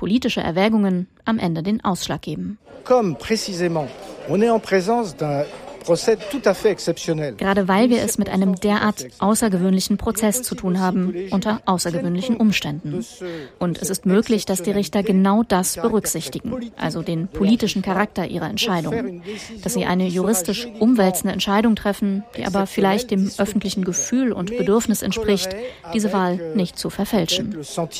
politische Erwägungen am Ende den Ausschlag geben. Comme précisément, on est en présence d'un Gerade weil wir es mit einem derart außergewöhnlichen Prozess zu tun haben, unter außergewöhnlichen Umständen. Und es ist möglich, dass die Richter genau das berücksichtigen, also den politischen Charakter ihrer Entscheidung. Dass sie eine juristisch umwälzende Entscheidung treffen, die aber vielleicht dem öffentlichen Gefühl und Bedürfnis entspricht, diese Wahl nicht zu verfälschen.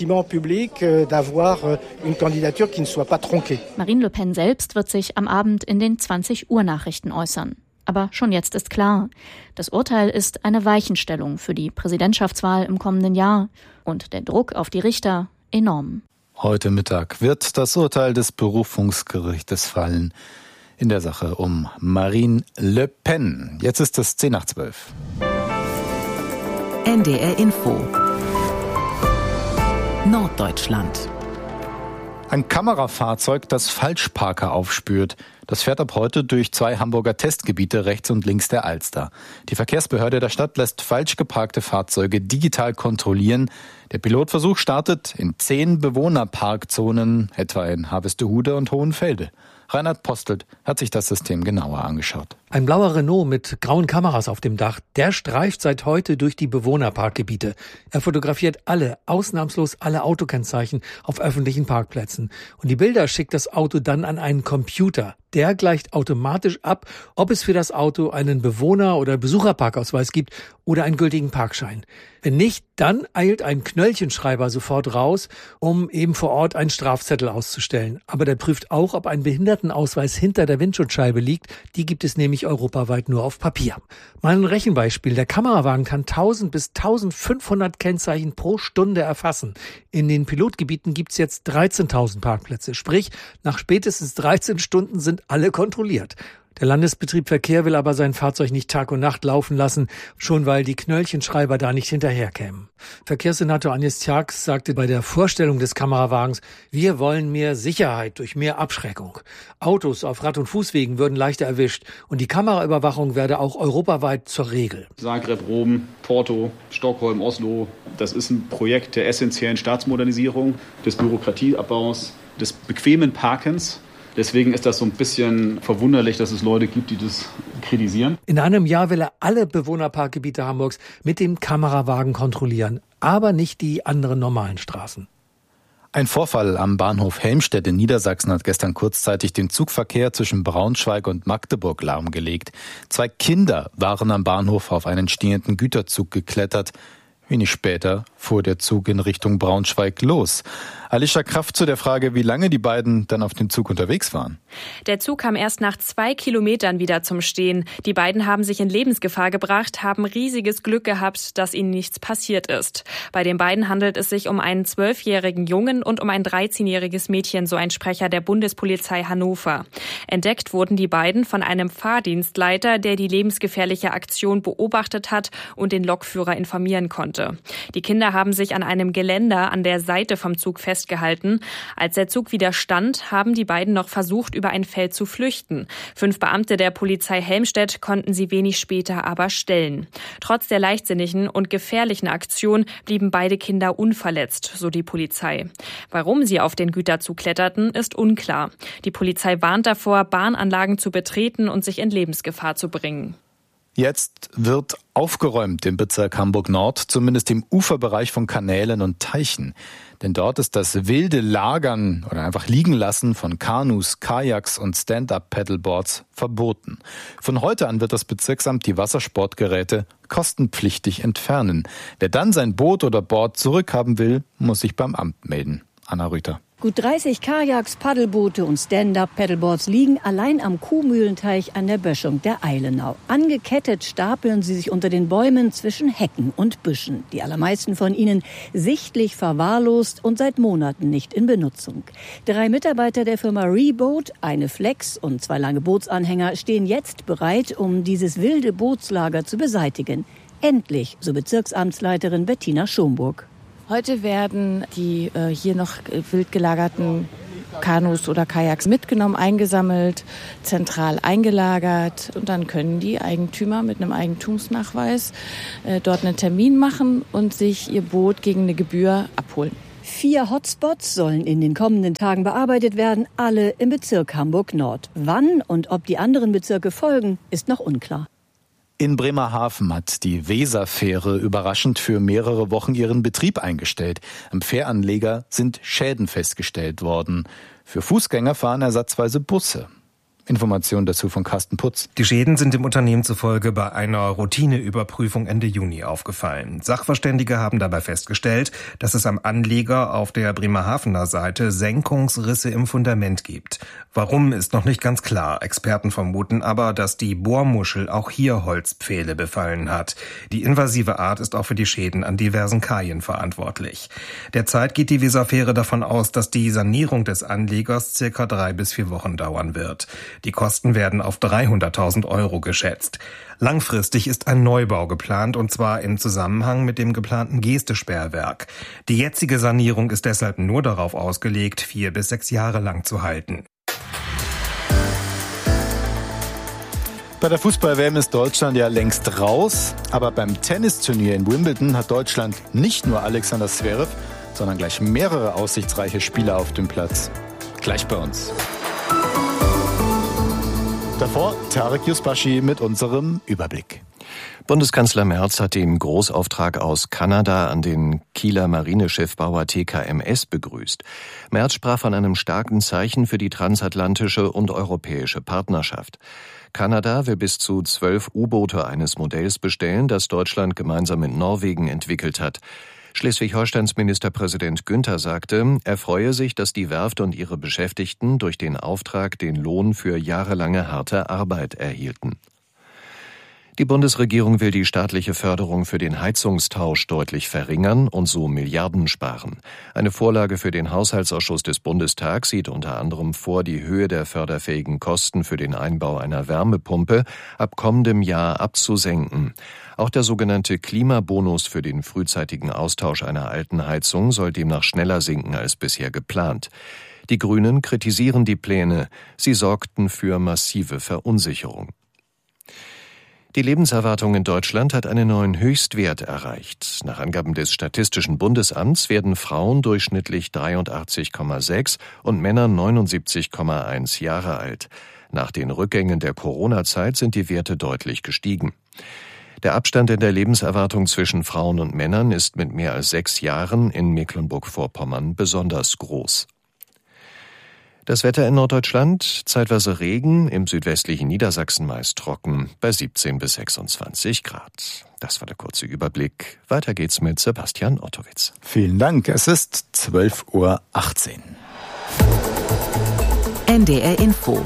Marine Le Pen selbst wird sich am Abend in den 20-Uhr-Nachrichten äußern. Aber schon jetzt ist klar, das Urteil ist eine Weichenstellung für die Präsidentschaftswahl im kommenden Jahr und der Druck auf die Richter enorm. Heute Mittag wird das Urteil des Berufungsgerichtes fallen in der Sache um Marine Le Pen. Jetzt ist es 10:12. NDR Info Norddeutschland. Ein Kamerafahrzeug, das Falschparker aufspürt. Das fährt ab heute durch 2 Hamburger Testgebiete rechts und links der Alster. Die Verkehrsbehörde der Stadt lässt falsch geparkte Fahrzeuge digital kontrollieren. Der Pilotversuch startet in 10 Bewohnerparkzonen, etwa in Harvestehude und Hohenfelde. Reinhard Postelt hat sich das System genauer angeschaut. Ein blauer Renault mit grauen Kameras auf dem Dach, der streift seit heute durch die Bewohnerparkgebiete. Er fotografiert ausnahmslos alle Autokennzeichen auf öffentlichen Parkplätzen. Und die Bilder schickt das Auto dann an einen Computer. Der gleicht automatisch ab, ob es für das Auto einen Bewohner- oder Besucherparkausweis gibt oder einen gültigen Parkschein. Wenn nicht, dann eilt ein Knöllchenschreiber sofort raus, um eben vor Ort einen Strafzettel auszustellen. Aber der prüft auch, ob ein Behindertenausweis hinter der Windschutzscheibe liegt. Die gibt es nämlich europaweit nur auf Papier. Mal ein Rechenbeispiel. Der Kamerawagen kann 1000 bis 1500 Kennzeichen pro Stunde erfassen. In den Pilotgebieten gibt es jetzt 13.000 Parkplätze. Sprich, nach spätestens 13 Stunden sind alle kontrolliert. Der Landesbetrieb Verkehr will aber sein Fahrzeug nicht Tag und Nacht laufen lassen, schon weil die Knöllchenschreiber da nicht hinterherkämen. Verkehrssenator Agnes Tjax sagte bei der Vorstellung des Kamerawagens, wir wollen mehr Sicherheit durch mehr Abschreckung. Autos auf Rad- und Fußwegen würden leichter erwischt und die Kameraüberwachung werde auch europaweit zur Regel. Zagreb, Rom, Porto, Stockholm, Oslo, das ist ein Projekt der essentiellen Staatsmodernisierung, des Bürokratieabbaus, des bequemen Parkens. Deswegen ist das so ein bisschen verwunderlich, dass es Leute gibt, die das kritisieren. In einem Jahr will er alle Bewohnerparkgebiete Hamburgs mit dem Kamerawagen kontrollieren, aber nicht die anderen normalen Straßen. Ein Vorfall am Bahnhof Helmstedt in Niedersachsen hat gestern kurzzeitig den Zugverkehr zwischen Braunschweig und Magdeburg lahmgelegt. 2 Kinder waren am Bahnhof auf einen stehenden Güterzug geklettert. Wenig später fuhr der Zug in Richtung Braunschweig los. Alicia Kraft zu der Frage, wie lange die beiden dann auf dem Zug unterwegs waren. Der Zug kam erst nach 2 Kilometern wieder zum Stehen. Die beiden haben sich in Lebensgefahr gebracht, haben riesiges Glück gehabt, dass ihnen nichts passiert ist. Bei den beiden handelt es sich um einen 12-jährigen Jungen und um ein 13-jähriges Mädchen, so ein Sprecher der Bundespolizei Hannover. Entdeckt wurden die beiden von einem Fahrdienstleiter, der die lebensgefährliche Aktion beobachtet hat und den Lokführer informieren konnte. Die Kinder haben sich an einem Geländer an der Seite vom Zug festgehalten. Als der Zug wieder stand, haben die beiden noch versucht, über ein Feld zu flüchten. 5 Beamte der Polizei Helmstedt konnten sie wenig später aber stellen. Trotz der leichtsinnigen und gefährlichen Aktion blieben beide Kinder unverletzt, so die Polizei. Warum sie auf den Güterzug kletterten, ist unklar. Die Polizei warnt davor, Bahnanlagen zu betreten und sich in Lebensgefahr zu bringen. Jetzt wird aufgeräumt im Bezirk Hamburg-Nord, zumindest im Uferbereich von Kanälen und Teichen. Denn dort ist das wilde Lagern oder einfach liegen lassen von Kanus, Kajaks und Stand-up-Paddleboards verboten. Von heute an wird das Bezirksamt die Wassersportgeräte kostenpflichtig entfernen. Wer dann sein Boot oder Board zurückhaben will, muss sich beim Amt melden. Anna Rüther. Gut 30 Kajaks, Paddelboote und Stand-up-Paddleboards liegen allein am Kuhmühlenteich an der Böschung der Eilenau. Angekettet stapeln sie sich unter den Bäumen zwischen Hecken und Büschen. Die allermeisten von ihnen sichtlich verwahrlost und seit Monaten nicht in Benutzung. 3 Mitarbeiter der Firma Reboat, eine Flex und 2 lange Bootsanhänger stehen jetzt bereit, um dieses wilde Bootslager zu beseitigen. Endlich, so Bezirksamtsleiterin Bettina Schomburg. Heute werden die hier noch wild gelagerten Kanus oder Kajaks mitgenommen, eingesammelt, zentral eingelagert und dann können die Eigentümer mit einem Eigentumsnachweis dort einen Termin machen und sich ihr Boot gegen eine Gebühr abholen. 4 Hotspots sollen in den kommenden Tagen bearbeitet werden, alle im Bezirk Hamburg-Nord. Wann und ob die anderen Bezirke folgen, ist noch unklar. In Bremerhaven hat die Weserfähre überraschend für mehrere Wochen ihren Betrieb eingestellt. Am Fähranleger sind Schäden festgestellt worden. Für Fußgänger fahren ersatzweise Busse. Informationen dazu von Carsten Putz. Die Schäden sind dem Unternehmen zufolge bei einer Routineüberprüfung Ende Juni aufgefallen. Sachverständige haben dabei festgestellt, dass es am Anleger auf der Bremerhavener Seite Senkungsrisse im Fundament gibt. Warum, ist noch nicht ganz klar. Experten vermuten aber, dass die Bohrmuschel auch hier Holzpfähle befallen hat. Die invasive Art ist auch für die Schäden an diversen Kajen verantwortlich. Derzeit geht die Weserfähre davon aus, dass die Sanierung des Anlegers circa 3 bis 4 Wochen dauern wird. Die Kosten werden auf 300.000 € geschätzt. Langfristig ist ein Neubau geplant, und zwar im Zusammenhang mit dem geplanten Gestesperrwerk. Die jetzige Sanierung ist deshalb nur darauf ausgelegt, 4 bis 6 Jahre lang zu halten. Bei der Fußball-WM ist Deutschland ja längst raus, aber beim Tennisturnier in Wimbledon hat Deutschland nicht nur Alexander Zverev, sondern gleich mehrere aussichtsreiche Spieler auf dem Platz. Gleich bei uns. Davor Tarek Yusbashi mit unserem Überblick. Bundeskanzler Merz hat den Großauftrag aus Kanada an den Kieler Marineschiffbauer TKMS begrüßt. Merz sprach von einem starken Zeichen für die transatlantische und europäische Partnerschaft. Kanada will bis zu 12 U-Boote eines Modells bestellen, das Deutschland gemeinsam mit Norwegen entwickelt hat. Schleswig-Holsteins Ministerpräsident Günther sagte, er freue sich, dass die Werft und ihre Beschäftigten durch den Auftrag den Lohn für jahrelange harte Arbeit erhielten. Die Bundesregierung will die staatliche Förderung für den Heizungstausch deutlich verringern und so Milliarden sparen. Eine Vorlage für den Haushaltsausschuss des Bundestags sieht unter anderem vor, die Höhe der förderfähigen Kosten für den Einbau einer Wärmepumpe ab kommendem Jahr abzusenken. Auch der sogenannte Klimabonus für den frühzeitigen Austausch einer alten Heizung soll demnach schneller sinken als bisher geplant. Die Grünen kritisieren die Pläne. Sie sorgten für massive Verunsicherung. Die Lebenserwartung in Deutschland hat einen neuen Höchstwert erreicht. Nach Angaben des Statistischen Bundesamts werden Frauen durchschnittlich 83,6 und Männer 79,1 Jahre alt. Nach den Rückgängen der Corona-Zeit sind die Werte deutlich gestiegen. Der Abstand in der Lebenserwartung zwischen Frauen und Männern ist mit mehr als 6 Jahren in Mecklenburg-Vorpommern besonders groß. Das Wetter in Norddeutschland, zeitweise Regen, im südwestlichen Niedersachsen meist trocken, bei 17 bis 26 Grad. Das war der kurze Überblick. Weiter geht's mit Sebastian Ottowitz. Vielen Dank, es ist 12:18 Uhr. NDR Info.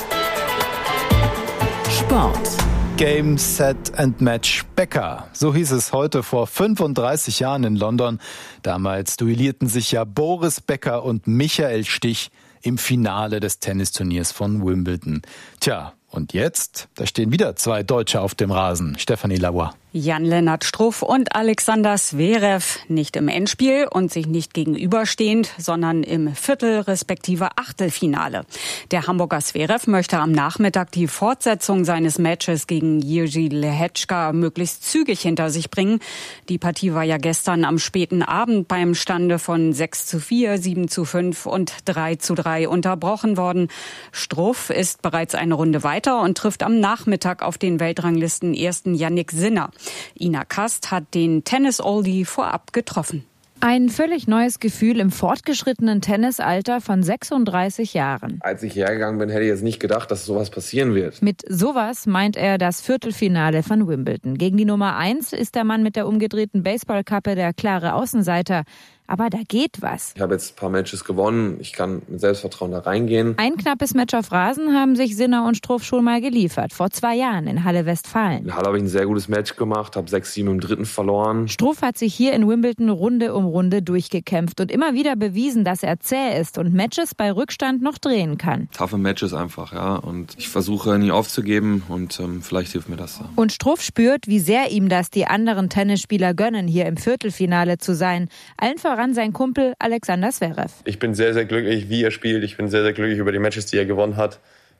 Sport. Game, Set and Match Becker. So hieß es heute vor 35 Jahren in London. Damals duellierten sich ja Boris Becker und Michael Stich im Finale des Tennisturniers von Wimbledon. Tja, und jetzt? Da stehen wieder 2 Deutsche auf dem Rasen. Stefanie Lavoie. Jan-Lennart Struff und Alexander Zverev nicht im Endspiel und sich nicht gegenüberstehend, sondern im Viertel- respektive Achtelfinale. Der Hamburger Zverev möchte am Nachmittag die Fortsetzung seines Matches gegen Jiří Lehečka möglichst zügig hinter sich bringen. Die Partie war ja gestern am späten Abend beim Stande von 6:4, 7:5 und 3:3 unterbrochen worden. Struff ist bereits eine Runde weiter und trifft am Nachmittag auf den Weltranglisten ersten Yannick Sinner. Ina Kast hat den Tennis-Oldie vorab getroffen. Ein völlig neues Gefühl im fortgeschrittenen Tennisalter von 36 Jahren. Als ich hergegangen bin, hätte ich jetzt nicht gedacht, dass sowas passieren wird. Mit sowas meint er das Viertelfinale von Wimbledon. Gegen die Nummer 1 ist der Mann mit der umgedrehten Baseballkappe der klare Außenseiter. Aber da geht was. Ich habe jetzt ein paar Matches gewonnen. Ich kann mit Selbstvertrauen da reingehen. Ein knappes Match auf Rasen haben sich Sinner und Struff schon mal geliefert. Vor 2 Jahren in Halle Westfalen. In Halle habe ich ein sehr gutes Match gemacht, habe 6-7 im dritten verloren. Struff hat sich hier in Wimbledon Runde um Runde durchgekämpft und immer wieder bewiesen, dass er zäh ist und Matches bei Rückstand noch drehen kann. Taffe Matches einfach, ja. Und ich versuche nie aufzugeben und vielleicht hilft mir das. Ja. Und Struff spürt, wie sehr ihm das die anderen Tennisspieler gönnen, hier im Viertelfinale zu sein. Allen voran sein Kumpel Alexander Zverev. Ich bin sehr, sehr glücklich, wie er spielt. Ich bin sehr, sehr glücklich über die Matches, die er gewonnen hat.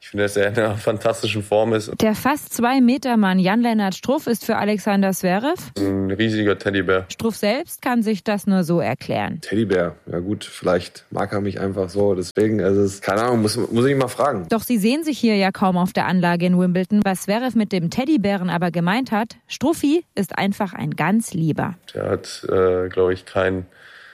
Ich finde, dass er in einer fantastischen Form ist. Der fast 2-Meter-Mann Jan-Lennart Struff ist für Alexander Zverev ein riesiger Teddybär. Struff selbst kann sich das nur so erklären. Teddybär, ja gut, vielleicht mag er mich einfach so. Deswegen, also es ist, keine Ahnung, muss ich mal fragen. Doch sie sehen sich hier ja kaum auf der Anlage in Wimbledon. Was Zverev mit dem Teddybären aber gemeint hat, Struffi ist einfach ein ganz Lieber. Der hat, glaube ich, kein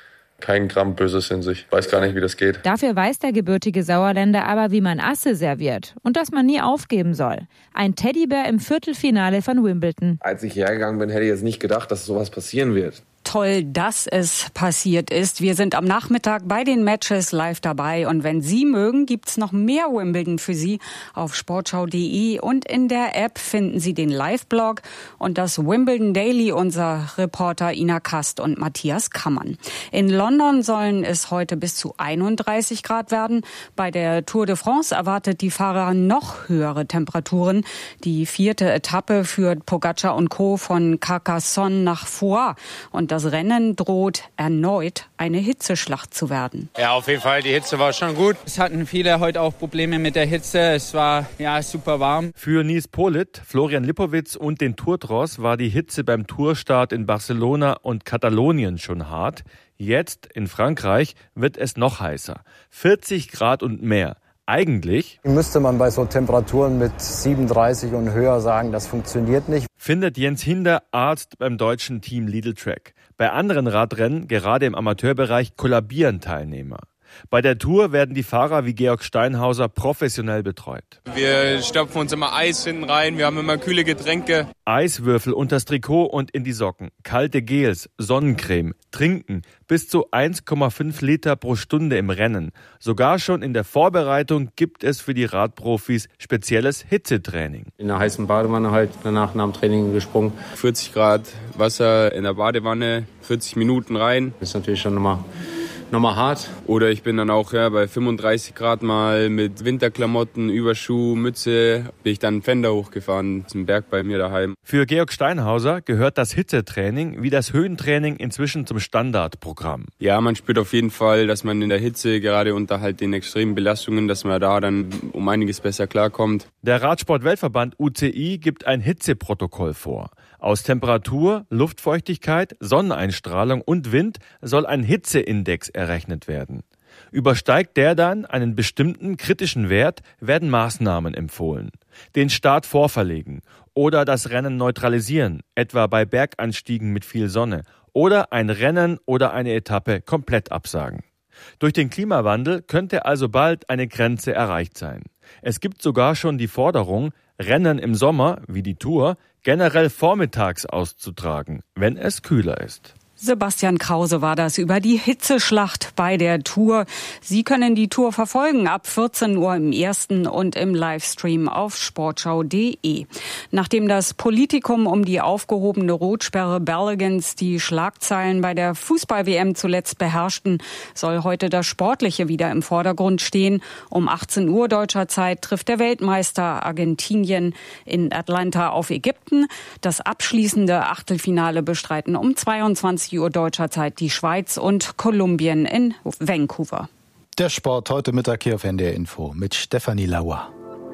Gramm Böses in sich. Weiß gar nicht, wie das geht. Dafür weiß der gebürtige Sauerländer aber, wie man Asse serviert und dass man nie aufgeben soll. Ein Teddybär im Viertelfinale von Wimbledon. Als ich hergegangen bin, hätte ich jetzt nicht gedacht, dass sowas passieren wird. Toll, dass es passiert ist. Wir sind am Nachmittag bei den Matches live dabei. Und wenn Sie mögen, gibt's noch mehr Wimbledon für Sie auf sportschau.de. Und in der App finden Sie den Live-Blog und das Wimbledon Daily, unser Reporter Ina Kast und Matthias Kammann. In London sollen es heute bis zu 31 Grad werden. Bei der Tour de France erwartet die Fahrer noch höhere Temperaturen. Die 4. Etappe führt Pogacar und Co. von Carcassonne nach Foix. Und das Rennen droht erneut eine Hitzeschlacht zu werden. Ja, auf jeden Fall, die Hitze war schon gut. Es hatten viele heute auch Probleme mit der Hitze. Es war super warm. Für Nils Politt, Florian Lipowitz und den Tourtross war die Hitze beim Tourstart in Barcelona und Katalonien schon hart. Jetzt in Frankreich wird es noch heißer. 40 Grad und mehr. Eigentlich müsste man bei so Temperaturen mit 37 und höher sagen, das funktioniert nicht. Findet Jens Hinder, Arzt beim deutschen Team Lidl Track. Bei anderen Radrennen, gerade im Amateurbereich, kollabieren Teilnehmer. Bei der Tour werden die Fahrer wie Georg Steinhauser professionell betreut. Wir stopfen uns immer Eis hinten rein, wir haben immer kühle Getränke. Eiswürfel unters Trikot und in die Socken, kalte Gels, Sonnencreme, Trinken, bis zu 1,5 Liter pro Stunde im Rennen. Sogar schon in der Vorbereitung gibt es für die Radprofis spezielles Hitzetraining. In der heißen Badewanne halt danach nach dem Training gesprungen. 40 Grad Wasser in der Badewanne, 40 Minuten rein. Das ist natürlich schon nochmal hart. Oder ich bin dann auch bei 35 Grad mal mit Winterklamotten, Überschuh, Mütze, bin ich dann einen Pfänder hochgefahren zum Berg bei mir daheim. Für Georg Steinhauser gehört das Hitzetraining wie das Höhentraining inzwischen zum Standardprogramm. Ja, man spürt auf jeden Fall, dass man in der Hitze, gerade unter halt den extremen Belastungen, dass man da dann um einiges besser klarkommt. Der Radsport-Weltverband UCI gibt ein Hitzeprotokoll vor. Aus Temperatur, Luftfeuchtigkeit, Sonneneinstrahlung und Wind soll ein Hitzeindex errechnet werden. Übersteigt der dann einen bestimmten kritischen Wert, werden Maßnahmen empfohlen. Den Start vorverlegen oder das Rennen neutralisieren, etwa bei Berganstiegen mit viel Sonne, oder ein Rennen oder eine Etappe komplett absagen. Durch den Klimawandel könnte also bald eine Grenze erreicht sein. Es gibt sogar schon die Forderung, Rennen im Sommer, wie die Tour, generell vormittags auszutragen, wenn es kühler ist. Sebastian Krause war das über die Hitzeschlacht bei der Tour. Sie können die Tour verfolgen ab 14 Uhr im ersten und im Livestream auf sportschau.de. Nachdem das Politikum um die aufgehobene Rotsperre Bellegans die Schlagzeilen bei der Fußball-WM zuletzt beherrschten, soll heute das Sportliche wieder im Vordergrund stehen. Um 18 Uhr deutscher Zeit trifft der Weltmeister Argentinien in Atlanta auf Ägypten. Das abschließende Achtelfinale bestreiten um 22 Uhr deutscher Zeit die Schweiz und Kolumbien in Vancouver. Der Sport heute Mittag hier auf NDR Info mit Stefanie Lauer.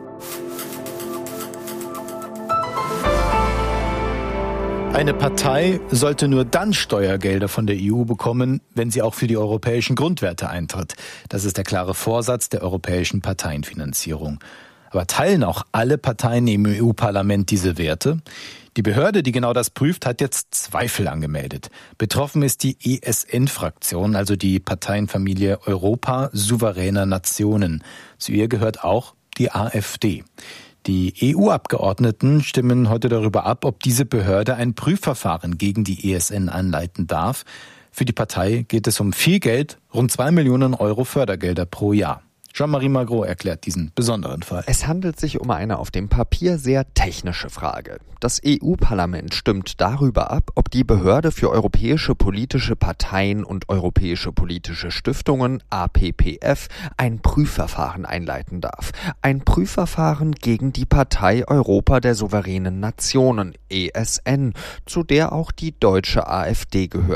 Eine Partei sollte nur dann Steuergelder von der EU bekommen, wenn sie auch für die europäischen Grundwerte eintritt. Das ist der klare Vorsatz der europäischen Parteienfinanzierung. Aber teilen auch alle Parteien im EU-Parlament diese Werte? Die Behörde, die genau das prüft, hat jetzt Zweifel angemeldet. Betroffen ist die ESN-Fraktion, also die Parteienfamilie Europa souveräner Nationen. Zu ihr gehört auch die AfD. Die EU-Abgeordneten stimmen heute darüber ab, ob diese Behörde ein Prüfverfahren gegen die ESN einleiten darf. Für die Partei geht es um viel Geld, rund 2 Millionen Euro Fördergelder pro Jahr. Jean-Marie Magro erklärt diesen besonderen Fall. Es handelt sich um eine auf dem Papier sehr technische Frage. Das EU-Parlament stimmt darüber ab, ob die Behörde für europäische politische Parteien und europäische politische Stiftungen, APPF, ein Prüfverfahren einleiten darf. Ein Prüfverfahren gegen die Partei Europa der souveränen Nationen, ESN, zu der auch die deutsche AfD gehört.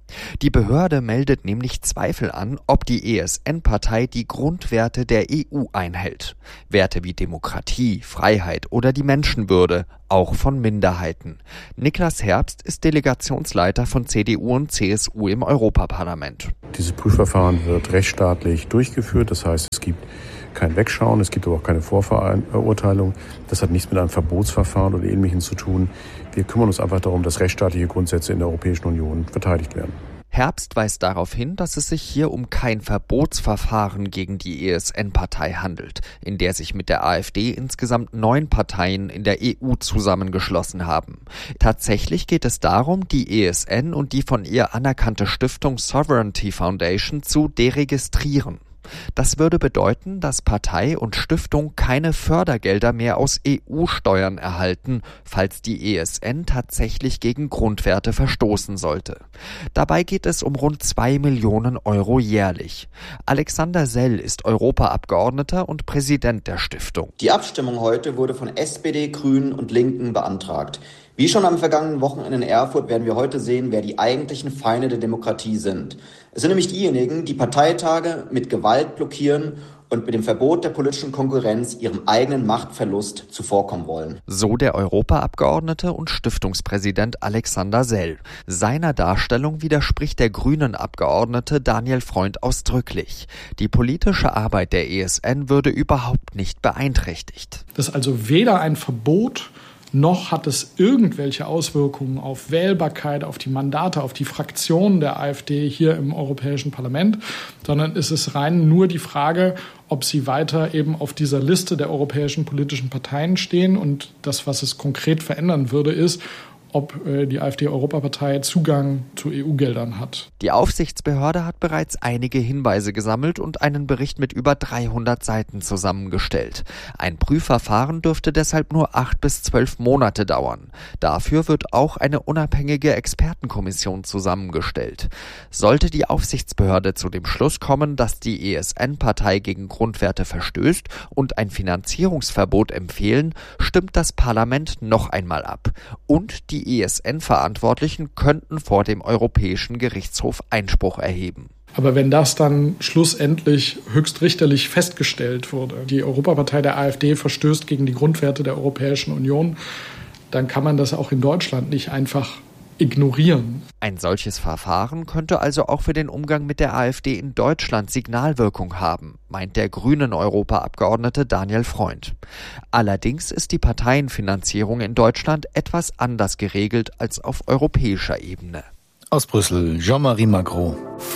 Die Behörde meldet nämlich Zweifel an, ob die ESN-Partei die Grundwerte der EU einhält. Werte wie Demokratie, Freiheit oder die Menschenwürde, auch von Minderheiten. Niklas Herbst ist Delegationsleiter von CDU und CSU im Europaparlament. Dieses Prüfverfahren wird rechtsstaatlich durchgeführt, das heißt, es gibt kein Wegschauen, es gibt aber auch keine Vorverurteilung. Das hat nichts mit einem Verbotsverfahren oder Ähnlichem zu tun. Wir kümmern uns einfach darum, dass rechtsstaatliche Grundsätze in der Europäischen Union verteidigt werden. Herbst weist darauf hin, dass es sich hier um kein Verbotsverfahren gegen die ESN-Partei handelt, in der sich mit der AfD insgesamt 9 Parteien in der EU zusammengeschlossen haben. Tatsächlich geht es darum, die ESN und die von ihr anerkannte Stiftung Sovereignty Foundation zu deregistrieren. Das würde bedeuten, dass Partei und Stiftung keine Fördergelder mehr aus EU-Steuern erhalten, falls die ESN tatsächlich gegen Grundwerte verstoßen sollte. Dabei geht es um rund 2 Millionen Euro jährlich. Alexander Sell ist Europaabgeordneter und Präsident der Stiftung. Die Abstimmung heute wurde von SPD, Grünen und Linken beantragt. Wie schon am vergangenen Wochenende in Erfurt werden wir heute sehen, wer die eigentlichen Feinde der Demokratie sind. Es sind nämlich diejenigen, die Parteitage mit Gewalt blockieren und mit dem Verbot der politischen Konkurrenz ihrem eigenen Machtverlust zuvorkommen wollen. So der Europaabgeordnete und Stiftungspräsident Alexander Sell. Seiner Darstellung widerspricht der Grünen-Abgeordnete Daniel Freund ausdrücklich. Die politische Arbeit der ESN würde überhaupt nicht beeinträchtigt. Das ist also weder ein Verbot, noch hat es irgendwelche Auswirkungen auf Wählbarkeit, auf die Mandate, auf die Fraktionen der AfD hier im Europäischen Parlament, sondern es ist rein nur die Frage, ob sie weiter eben auf dieser Liste der europäischen politischen Parteien stehen. Und das, was es konkret verändern würde, ist, ob die AfD-Europapartei Zugang zu EU-Geldern hat. Die Aufsichtsbehörde hat bereits einige Hinweise gesammelt und einen Bericht mit über 300 Seiten zusammengestellt. Ein Prüfverfahren dürfte deshalb nur 8 bis 12 Monate dauern. Dafür wird auch eine unabhängige Expertenkommission zusammengestellt. Sollte die Aufsichtsbehörde zu dem Schluss kommen, dass die ESN-Partei gegen Grundwerte verstößt und ein Finanzierungsverbot empfehlen, stimmt das Parlament noch einmal ab. Und die ESN-Verantwortlichen könnten vor dem Europäischen Gerichtshof Einspruch erheben. Aber wenn das dann schlussendlich höchstrichterlich festgestellt wurde, die Europapartei der AfD verstößt gegen die Grundwerte der Europäischen Union, dann kann man das auch in Deutschland nicht einfach ignorieren. Ein solches Verfahren könnte also auch für den Umgang mit der AfD in Deutschland Signalwirkung haben, meint der Grünen-Europaabgeordnete Daniel Freund. Allerdings ist die Parteienfinanzierung in Deutschland etwas anders geregelt als auf europäischer Ebene. Aus Brüssel, Jean-Marie Magro.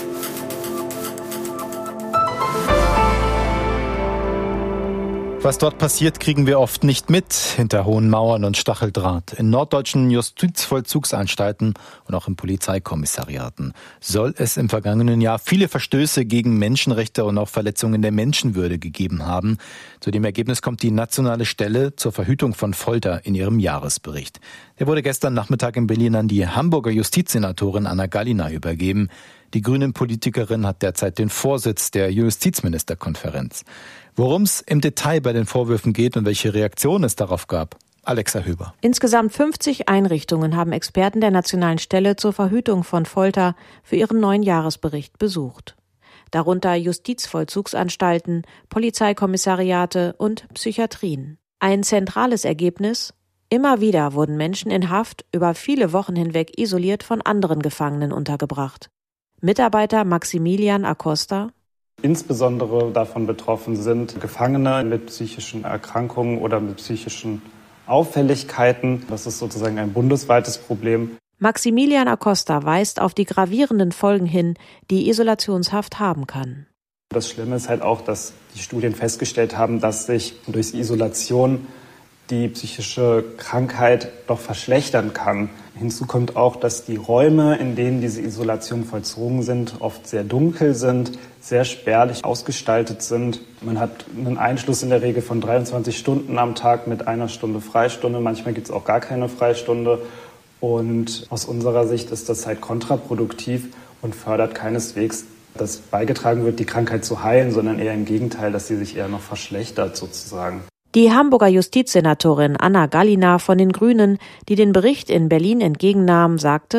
Was dort passiert, kriegen wir oft nicht mit, hinter hohen Mauern und Stacheldraht. In norddeutschen Justizvollzugsanstalten und auch in Polizeikommissariaten soll es im vergangenen Jahr viele Verstöße gegen Menschenrechte und auch Verletzungen der Menschenwürde gegeben haben. Zu dem Ergebnis kommt die Nationale Stelle zur Verhütung von Folter in ihrem Jahresbericht. Der wurde gestern Nachmittag in Berlin an die Hamburger Justizsenatorin Anna Gallina übergeben. Die Grünen-Politikerin hat derzeit den Vorsitz der Justizministerkonferenz. Worum es im Detail bei den Vorwürfen geht und welche Reaktion es darauf gab, Alexa Höber. Insgesamt 50 Einrichtungen haben Experten der Nationalen Stelle zur Verhütung von Folter für ihren neuen Jahresbericht besucht. Darunter Justizvollzugsanstalten, Polizeikommissariate und Psychiatrien. Ein zentrales Ergebnis: Immer wieder wurden Menschen in Haft über viele Wochen hinweg isoliert von anderen Gefangenen untergebracht. Mitarbeiter Maximilian Acosta: Insbesondere davon betroffen sind Gefangene mit psychischen Erkrankungen oder mit psychischen Auffälligkeiten. Das ist sozusagen ein bundesweites Problem. Maximilian Acosta weist auf die gravierenden Folgen hin, die Isolationshaft haben kann. Das Schlimme ist halt auch, dass die Studien festgestellt haben, dass sich durch die Isolation die psychische Krankheit doch verschlechtern kann. Hinzu kommt auch, dass die Räume, in denen diese Isolation vollzogen sind, oft sehr dunkel sind, sehr spärlich ausgestaltet sind. Man hat einen Einschluss in der Regel von 23 Stunden am Tag mit 1 Stunde Freistunde. Manchmal gibt es auch gar keine Freistunde. Und aus unserer Sicht ist das halt kontraproduktiv und fördert keineswegs, dass beigetragen wird, die Krankheit zu heilen, sondern eher im Gegenteil, dass sie sich eher noch verschlechtert sozusagen. Die Hamburger Justizsenatorin Anna Gallina von den Grünen, die den Bericht in Berlin entgegennahm, sagte: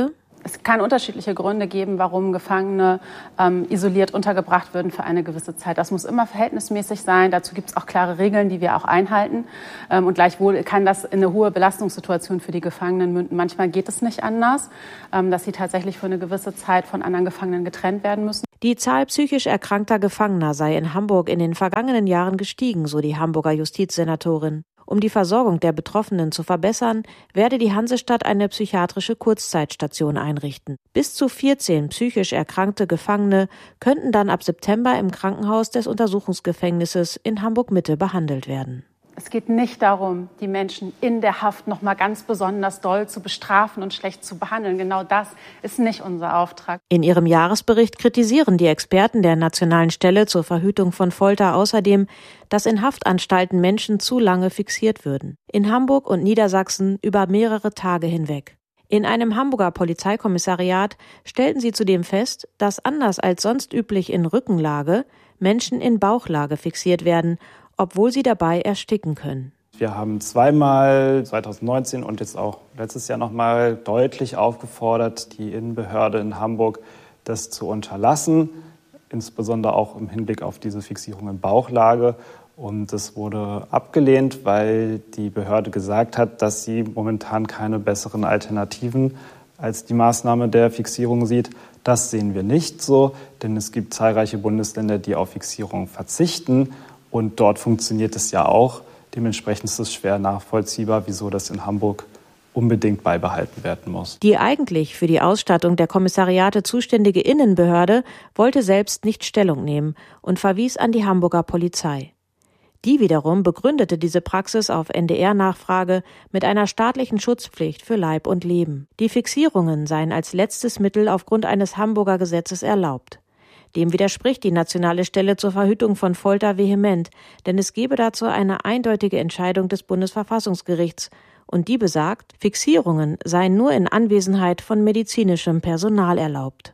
Es kann unterschiedliche Gründe geben, warum Gefangene isoliert untergebracht würden für eine gewisse Zeit. Das muss immer verhältnismäßig sein. Dazu gibt es auch klare Regeln, die wir auch einhalten. Und gleichwohl kann das in eine hohe Belastungssituation für die Gefangenen münden. Manchmal geht es nicht anders, dass sie tatsächlich für eine gewisse Zeit von anderen Gefangenen getrennt werden müssen. Die Zahl psychisch erkrankter Gefangener sei in Hamburg in den vergangenen Jahren gestiegen, so die Hamburger Justizsenatorin. Um die Versorgung der Betroffenen zu verbessern, werde die Hansestadt eine psychiatrische Kurzzeitstation einrichten. Bis zu 14 psychisch erkrankte Gefangene könnten dann ab September im Krankenhaus des Untersuchungsgefängnisses in Hamburg-Mitte behandelt werden. Es geht nicht darum, die Menschen in der Haft noch mal ganz besonders doll zu bestrafen und schlecht zu behandeln. Genau das ist nicht unser Auftrag. In ihrem Jahresbericht kritisieren die Experten der Nationalen Stelle zur Verhütung von Folter außerdem, dass in Haftanstalten Menschen zu lange fixiert würden. In Hamburg und Niedersachsen über mehrere Tage hinweg. In einem Hamburger Polizeikommissariat stellten sie zudem fest, dass anders als sonst üblich in Rückenlage Menschen in Bauchlage fixiert werden, obwohl sie dabei ersticken können. Wir haben zweimal 2019 und jetzt auch letztes Jahr nochmal deutlich aufgefordert, die Innenbehörde in Hamburg das zu unterlassen, insbesondere auch im Hinblick auf diese Fixierung in Bauchlage. Und das wurde abgelehnt, weil die Behörde gesagt hat, dass sie momentan keine besseren Alternativen als die Maßnahme der Fixierung sieht. Das sehen wir nicht so, denn es gibt zahlreiche Bundesländer, die auf Fixierung verzichten. Und dort funktioniert es ja auch. Dementsprechend ist es schwer nachvollziehbar, wieso das in Hamburg unbedingt beibehalten werden muss. Die eigentlich für die Ausstattung der Kommissariate zuständige Innenbehörde wollte selbst nicht Stellung nehmen und verwies an die Hamburger Polizei. Die wiederum begründete diese Praxis auf NDR-Nachfrage mit einer staatlichen Schutzpflicht für Leib und Leben. Die Fixierungen seien als letztes Mittel aufgrund eines Hamburger Gesetzes erlaubt. Dem widerspricht die Nationale Stelle zur Verhütung von Folter vehement, denn es gebe dazu eine eindeutige Entscheidung des Bundesverfassungsgerichts. Und die besagt, Fixierungen seien nur in Anwesenheit von medizinischem Personal erlaubt.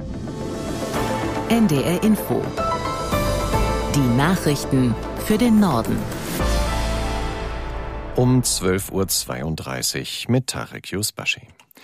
NDR Info. Die Nachrichten für den Norden. Um 12.32 Uhr mit Tarek Yusbashi.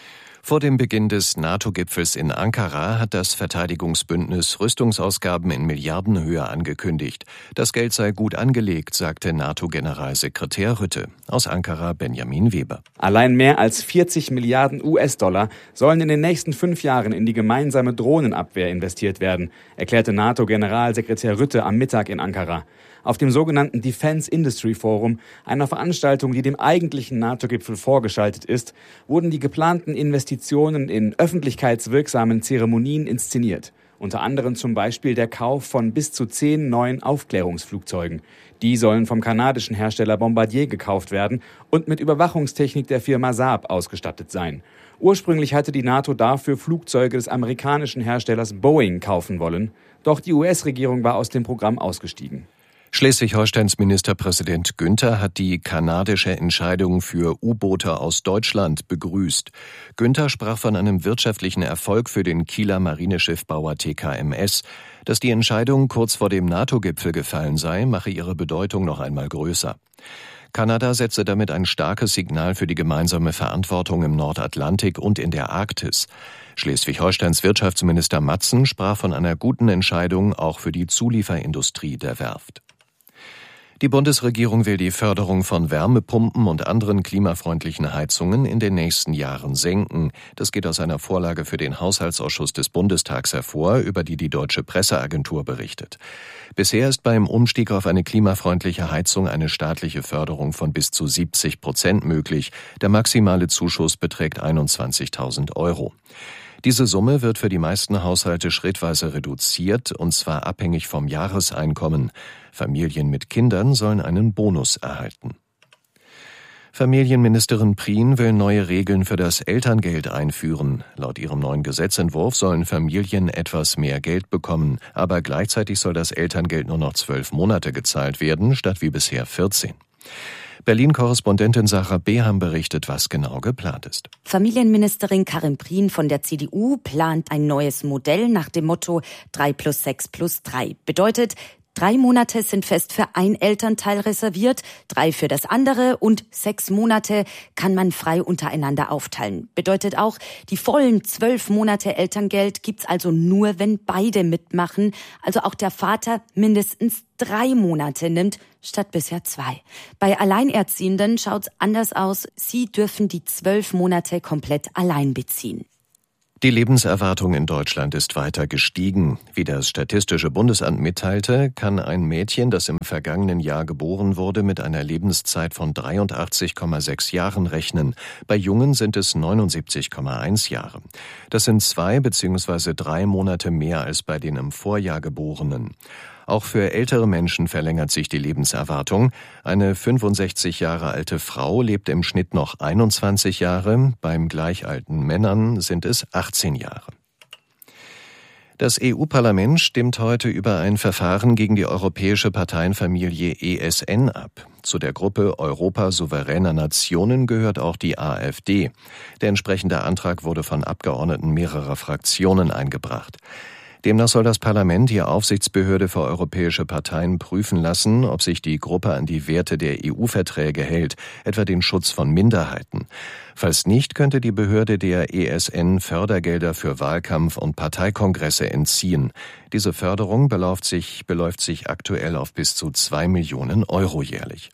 Vor dem Beginn des NATO-Gipfels in Ankara hat das Verteidigungsbündnis Rüstungsausgaben in Milliardenhöhe angekündigt. Das Geld sei gut angelegt, sagte NATO-Generalsekretär Rutte. Aus Ankara Benjamin Weber. Allein mehr als 40 Milliarden US-Dollar sollen in den nächsten 5 Jahren in die gemeinsame Drohnenabwehr investiert werden, erklärte NATO-Generalsekretär Rutte am Mittag in Ankara. Auf dem sogenannten Defense Industry Forum, einer Veranstaltung, die dem eigentlichen NATO-Gipfel vorgeschaltet ist, wurden die geplanten Investitionen in öffentlichkeitswirksamen Zeremonien inszeniert. Unter anderem zum Beispiel der Kauf von bis zu 10 neuen Aufklärungsflugzeugen. Die sollen vom kanadischen Hersteller Bombardier gekauft werden und mit Überwachungstechnik der Firma Saab ausgestattet sein. Ursprünglich hatte die NATO dafür Flugzeuge des amerikanischen Herstellers Boeing kaufen wollen. Doch die US-Regierung war aus dem Programm ausgestiegen. Schleswig-Holsteins Ministerpräsident Günther hat die kanadische Entscheidung für U-Boote aus Deutschland begrüßt. Günther sprach von einem wirtschaftlichen Erfolg für den Kieler Marineschiffbauer TKMS. Dass die Entscheidung kurz vor dem NATO-Gipfel gefallen sei, mache ihre Bedeutung noch einmal größer. Kanada setze damit ein starkes Signal für die gemeinsame Verantwortung im Nordatlantik und in der Arktis. Schleswig-Holsteins Wirtschaftsminister Matzen sprach von einer guten Entscheidung auch für die Zulieferindustrie der Werft. Die Bundesregierung will die Förderung von Wärmepumpen und anderen klimafreundlichen Heizungen in den nächsten Jahren senken. Das geht aus einer Vorlage für den Haushaltsausschuss des Bundestags hervor, über die die Deutsche Presseagentur berichtet. Bisher ist beim Umstieg auf eine klimafreundliche Heizung eine staatliche Förderung von bis zu 70% möglich. Der maximale Zuschuss beträgt 21.000 €. Diese Summe wird für die meisten Haushalte schrittweise reduziert, und zwar abhängig vom Jahreseinkommen. Familien mit Kindern sollen einen Bonus erhalten. Familienministerin Prien will neue Regeln für das Elterngeld einführen. Laut ihrem neuen Gesetzentwurf sollen Familien etwas mehr Geld bekommen, aber gleichzeitig soll das Elterngeld nur noch 12 Monate gezahlt werden, statt wie bisher 14. Berlin-Korrespondentin Sarah Beham berichtet, was genau geplant ist. Familienministerin Karin Prien von der CDU plant ein neues Modell nach dem Motto 3 + 6 + 3. Bedeutet, 3 Monate sind fest für ein Elternteil reserviert, 3 für das andere und 6 Monate kann man frei untereinander aufteilen. Bedeutet auch, die vollen 12 Monate Elterngeld gibt's also nur, wenn beide mitmachen, also auch der Vater mindestens 3 Monate nimmt, statt bisher 2. Bei Alleinerziehenden schaut's anders aus. Sie dürfen die 12 Monate komplett allein beziehen. Die Lebenserwartung in Deutschland ist weiter gestiegen. Wie das Statistische Bundesamt mitteilte, kann ein Mädchen, das im vergangenen Jahr geboren wurde, mit einer Lebenszeit von 83,6 Jahren rechnen. Bei Jungen sind es 79,1 Jahre. Das sind 2 bzw. 3 Monate mehr als bei den im Vorjahr Geborenen. Auch für ältere Menschen verlängert sich die Lebenserwartung. Eine 65 Jahre alte Frau lebt im Schnitt noch 21 Jahre, beim gleich alten Männern sind es 18 Jahre. Das EU-Parlament stimmt heute über ein Verfahren gegen die europäische Parteienfamilie ESN ab. Zu der Gruppe Europa souveräner Nationen gehört auch die AfD. Der entsprechende Antrag wurde von Abgeordneten mehrerer Fraktionen eingebracht. Demnach soll das Parlament die Aufsichtsbehörde für europäische Parteien prüfen lassen, ob sich die Gruppe an die Werte der EU-Verträge hält, etwa den Schutz von Minderheiten. Falls nicht, könnte die Behörde der ESN Fördergelder für Wahlkampf und Parteikongresse entziehen. Diese Förderung beläuft sich aktuell auf bis zu 2 Millionen Euro jährlich.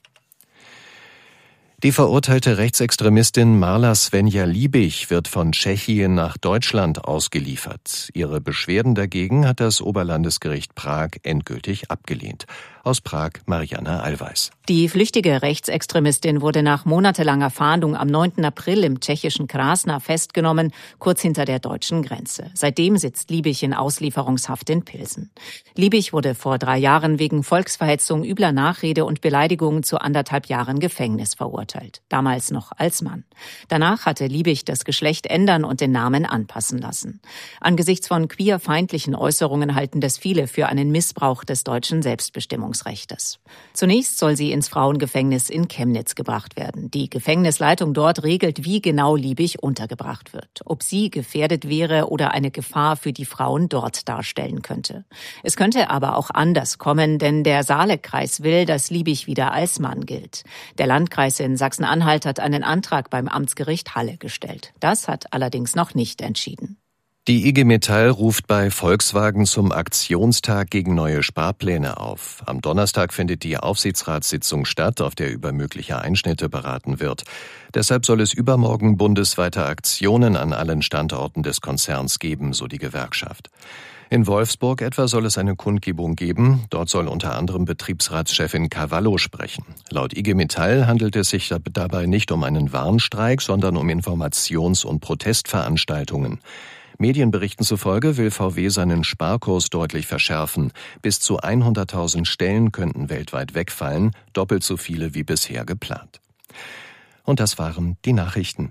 Die verurteilte Rechtsextremistin Marla Svenja-Liebig wird von Tschechien nach Deutschland ausgeliefert. Ihre Beschwerden dagegen hat das Oberlandesgericht Prag endgültig abgelehnt. Aus Prag Marianna Allweis. Die flüchtige Rechtsextremistin wurde nach monatelanger Fahndung am 9. April im tschechischen Krasna festgenommen, kurz hinter der deutschen Grenze. Seitdem sitzt Liebig in Auslieferungshaft in Pilsen. Liebig wurde vor 3 Jahren wegen Volksverhetzung, übler Nachrede und Beleidigung zu 1,5 Jahren Gefängnis verurteilt. Damals noch als Mann. Danach hatte Liebig das Geschlecht ändern und den Namen anpassen lassen. Angesichts von queerfeindlichen Äußerungen halten das viele für einen Missbrauch des deutschen Selbstbestimmungsrechtes. Zunächst soll sie ins Frauengefängnis in Chemnitz gebracht werden. Die Gefängnisleitung dort regelt, wie genau Liebig untergebracht wird. Ob sie gefährdet wäre oder eine Gefahr für die Frauen dort darstellen könnte. Es könnte aber auch anders kommen, denn der Saalekreis will, dass Liebig wieder als Mann gilt. Der Landkreis in Sachsen-Anhalt hat einen Antrag beim Amtsgericht Halle gestellt. Das hat allerdings noch nicht entschieden. Die IG Metall ruft bei Volkswagen zum Aktionstag gegen neue Sparpläne auf. Am Donnerstag findet die Aufsichtsratssitzung statt, auf der über mögliche Einschnitte beraten wird. Deshalb soll es übermorgen bundesweite Aktionen an allen Standorten des Konzerns geben, so die Gewerkschaft. In Wolfsburg etwa soll es eine Kundgebung geben. Dort soll unter anderem Betriebsratschefin Cavallo sprechen. Laut IG Metall handelt es sich dabei nicht um einen Warnstreik, sondern um Informations- und Protestveranstaltungen. Medienberichten zufolge will VW seinen Sparkurs deutlich verschärfen. Bis zu 100.000 Stellen könnten weltweit wegfallen, doppelt so viele wie bisher geplant. Und das waren die Nachrichten.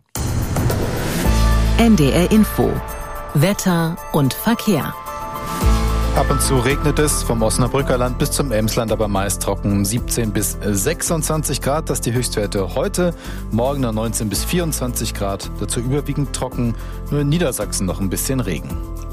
NDR Info. Wetter und Verkehr. Ab und zu regnet es vom Osnabrücker Land bis zum Emsland, aber meist trocken 17 bis 26 Grad. Das die Höchstwerte heute, morgen 19 bis 24 Grad. Dazu überwiegend trocken, nur in Niedersachsen noch ein bisschen Regen.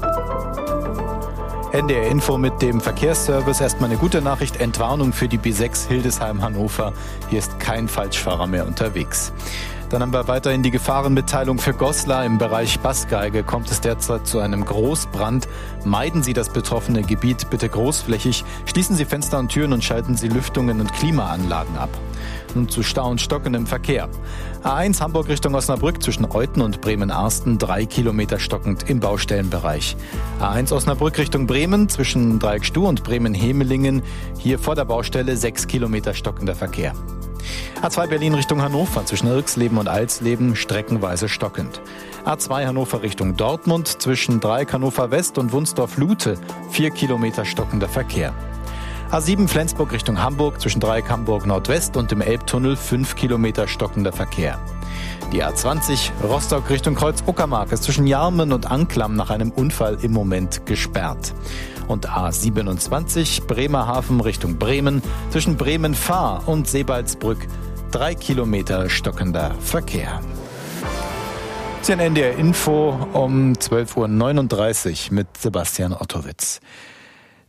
NDR Info mit dem Verkehrsservice. Erstmal eine gute Nachricht, Entwarnung für die B6 Hildesheim-Hannover. Hier ist kein Falschfahrer mehr unterwegs. Dann haben wir weiterhin die Gefahrenmitteilung für Goslar. Im Bereich Bassgeige kommt es derzeit zu einem Großbrand. Meiden Sie das betroffene Gebiet bitte großflächig. Schließen Sie Fenster und Türen und schalten Sie Lüftungen und Klimaanlagen ab. Nun zu Stau und Stocken im Verkehr. A1 Hamburg Richtung Osnabrück zwischen Euthen und Bremen-Arsten 3 Kilometer stockend im Baustellenbereich. A1 Osnabrück Richtung Bremen zwischen Dreieckstuh und Bremen-Hemelingen. Hier vor der Baustelle 6 Kilometer stockender Verkehr. A2 Berlin Richtung Hannover zwischen Irxleben und Alsleben streckenweise stockend. A2 Hannover Richtung Dortmund zwischen Dreieck Hannover West und Wunsdorf-Lute 4 Kilometer stockender Verkehr. A7 Flensburg Richtung Hamburg zwischen Dreieck Hamburg Nordwest und dem Elbtunnel 5 Kilometer stockender Verkehr. Die A20 Rostock Richtung Kreuz Uckermark ist zwischen Jarmen und Anklam nach einem Unfall im Moment gesperrt. Und A27 Bremerhaven Richtung Bremen zwischen Bremen-Fahr und Sebaldsbrück 3 Kilometer stockender Verkehr. Das ist ein NDR Info um 12.39 Uhr mit Sebastian Ottowitz.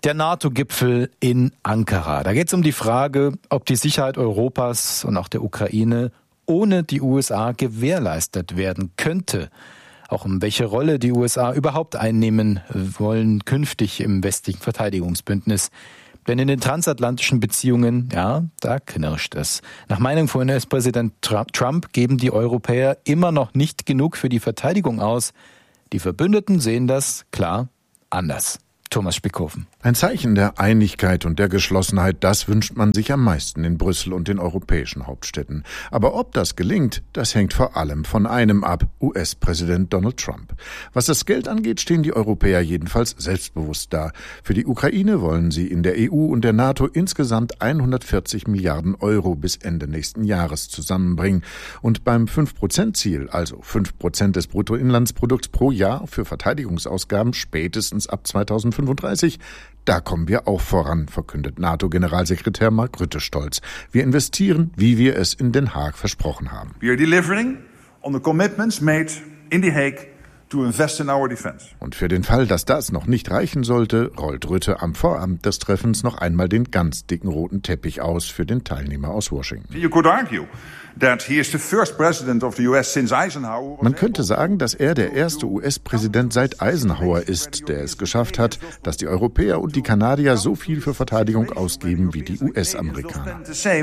Der NATO-Gipfel in Ankara. Da geht es um die Frage, ob die Sicherheit Europas und auch der Ukraine ohne die USA gewährleistet werden könnte. Auch um welche Rolle die USA überhaupt einnehmen wollen künftig im westlichen Verteidigungsbündnis. Denn in den transatlantischen Beziehungen, ja, da knirscht es. Nach Meinung von US-Präsident Trump geben die Europäer immer noch nicht genug für die Verteidigung aus. Die Verbündeten sehen das, klar, anders. Thomas Spickhofen. Ein Zeichen der Einigkeit und der Geschlossenheit, das wünscht man sich am meisten in Brüssel und den europäischen Hauptstädten. Aber ob das gelingt, das hängt vor allem von einem ab, US-Präsident Donald Trump. Was das Geld angeht, stehen die Europäer jedenfalls selbstbewusst da. Für die Ukraine wollen sie in der EU und der NATO insgesamt 140 Milliarden Euro bis Ende nächsten Jahres zusammenbringen. Und beim 5%-Ziel, also 5% des Bruttoinlandsprodukts pro Jahr für Verteidigungsausgaben spätestens ab 2035, da kommen wir auch voran, verkündet NATO-Generalsekretär Mark Rutte stolz. Wir investieren, wie wir es in Den Haag versprochen haben. We are delivering on the commitments made in The Hague to invest in our defense. Und für den Fall, dass das noch nicht reichen sollte, rollt Rutte am Vorabend des Treffens noch einmal den ganz dicken roten Teppich aus für den Teilnehmer aus Washington. You could argue that he is the first president of the US since Eisenhower. Man könnte sagen, dass er der erste US-Präsident seit Eisenhower ist, der es geschafft hat, dass die Europäer und die Kanadier so viel für Verteidigung ausgeben wie die US-Amerikaner.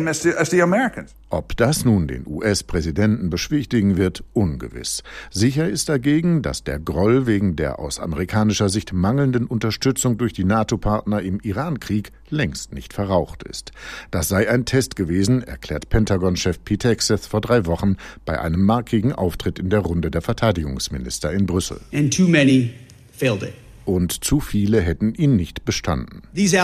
Ob das nun den US-Präsidenten beschwichtigen wird, ungewiss. Sicher ist dagegen, dass der Groll wegen der aus amerikanischer Sicht mangelnden Unterstützung durch die NATO-Partner im Iran-Krieg längst nicht verraucht ist. Das sei ein Test gewesen, erklärt Pentagon-Chef Pete Hegseth vor 3 Wochen bei einem markigen Auftritt in der Runde der Verteidigungsminister in Brüssel. And too many failed it. Und zu viele hätten ihn nicht bestanden. Diese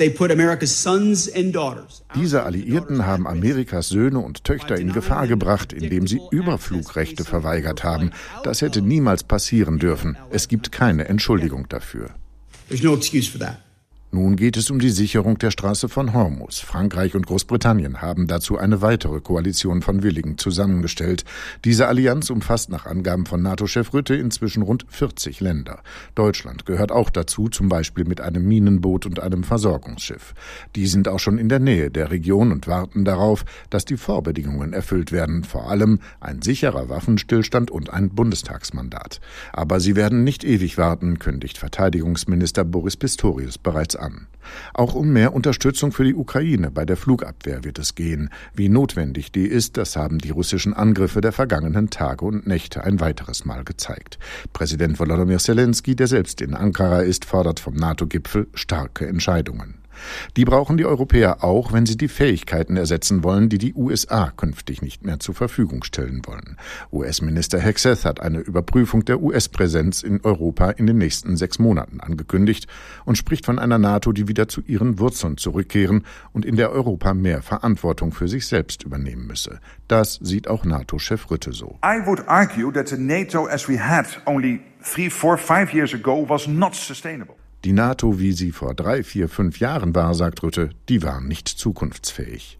Alliierten haben Amerikas Söhne und Töchter in Gefahr gebracht, indem sie Überflugrechte verweigert haben. Das hätte niemals passieren dürfen. Es gibt keine Entschuldigung dafür. There's no excuse for that. Nun geht es um die Sicherung der Straße von Hormuz. Frankreich und Großbritannien haben dazu eine weitere Koalition von Willigen zusammengestellt. Diese Allianz umfasst nach Angaben von NATO-Chef Rutte inzwischen rund 40 Länder. Deutschland gehört auch dazu, zum Beispiel mit einem Minenboot und einem Versorgungsschiff. Die sind auch schon in der Nähe der Region und warten darauf, dass die Vorbedingungen erfüllt werden, vor allem ein sicherer Waffenstillstand und ein Bundestagsmandat. Aber sie werden nicht ewig warten, kündigt Verteidigungsminister Boris Pistorius bereits an. Auch um mehr Unterstützung für die Ukraine bei der Flugabwehr wird es gehen. Wie notwendig die ist, das haben die russischen Angriffe der vergangenen Tage und Nächte ein weiteres Mal gezeigt. Präsident Volodymyr Zelensky, der selbst in Ankara ist, fordert vom NATO-Gipfel starke Entscheidungen. Die brauchen die Europäer auch, wenn sie die Fähigkeiten ersetzen wollen, die die USA künftig nicht mehr zur Verfügung stellen wollen. US-Minister Hegseth hat eine Überprüfung der US-Präsenz in Europa in den nächsten 6 Monaten angekündigt und spricht von einer NATO, die wieder zu ihren Wurzeln zurückkehren und in der Europa mehr Verantwortung für sich selbst übernehmen müsse. Das sieht auch NATO-Chef Rutte so. I would argue that the NATO as we had only 3, 4, 5 years ago was not sustainable. Die NATO, wie sie vor 3, 4, 5 Jahren war, sagt Rutte, die war nicht zukunftsfähig.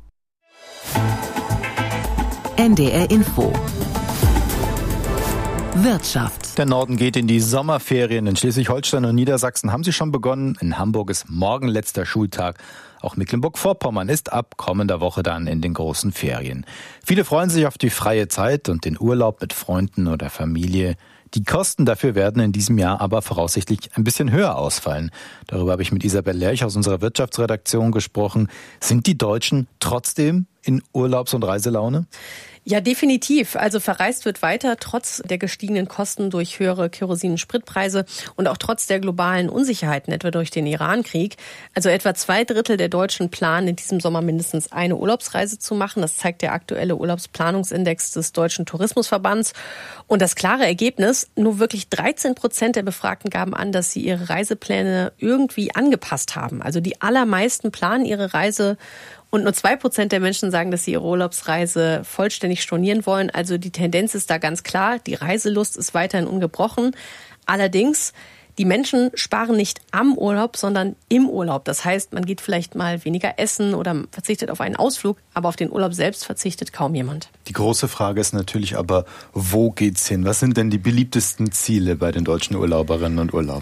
NDR Info. Wirtschaft. Der Norden geht in die Sommerferien. In Schleswig-Holstein und Niedersachsen haben sie schon begonnen. In Hamburg ist morgen letzter Schultag. Auch Mecklenburg-Vorpommern ist ab kommender Woche dann in den großen Ferien. Viele freuen sich auf die freie Zeit und den Urlaub mit Freunden oder Familie. Die Kosten dafür werden in diesem Jahr aber voraussichtlich ein bisschen höher ausfallen. Darüber habe ich mit Isabel Lerch aus unserer Wirtschaftsredaktion gesprochen. Sind die Deutschen trotzdem in Urlaubs- und Reiselaune? Ja, definitiv. Also verreist wird weiter, trotz der gestiegenen Kosten durch höhere Kerosin- und Spritpreise und auch trotz der globalen Unsicherheiten, etwa durch den Iran-Krieg. Also etwa 2/3 der Deutschen planen in diesem Sommer mindestens eine Urlaubsreise zu machen. Das zeigt der aktuelle Urlaubsplanungsindex des Deutschen Tourismusverbands. Und das klare Ergebnis, nur wirklich 13% der Befragten gaben an, dass sie ihre Reisepläne irgendwie angepasst haben. Also die allermeisten planen ihre Reise und nur 2% der Menschen sagen, dass sie ihre Urlaubsreise vollständig stornieren wollen. Also die Tendenz ist da ganz klar. Die Reiselust ist weiterhin ungebrochen. Allerdings, die Menschen sparen nicht am Urlaub, sondern im Urlaub. Das heißt, man geht vielleicht mal weniger essen oder verzichtet auf einen Ausflug, aber auf den Urlaub selbst verzichtet kaum jemand. Die große Frage ist natürlich aber, wo geht's hin? Was sind denn die beliebtesten Ziele bei den deutschen Urlauberinnen und Urlaubern?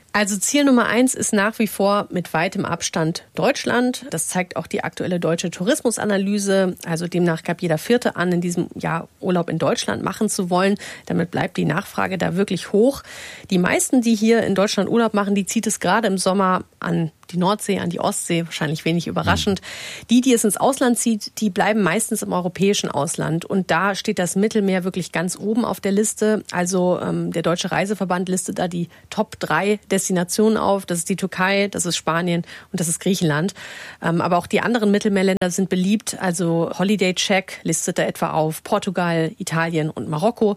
Also Ziel Nummer 1 ist nach wie vor mit weitem Abstand Deutschland. Das zeigt auch die aktuelle deutsche Tourismusanalyse. Also demnach gab jeder Vierte an, in diesem Jahr Urlaub in Deutschland machen zu wollen. Damit bleibt die Nachfrage da wirklich hoch. Die meisten, die hier in Deutschland Urlaub machen, die zieht es gerade im Sommer an die Nordsee, an die Ostsee, wahrscheinlich wenig überraschend. Die es ins Ausland zieht, die bleiben meistens im europäischen Ausland. Und da steht das Mittelmeer wirklich ganz oben auf der Liste. Also der Deutsche Reiseverband listet da die Top 3 Destinationen auf. Das ist die Türkei, das ist Spanien und das ist Griechenland. Aber auch die anderen Mittelmeerländer sind beliebt. Also Holiday Check listet da etwa auf Portugal, Italien und Marokko.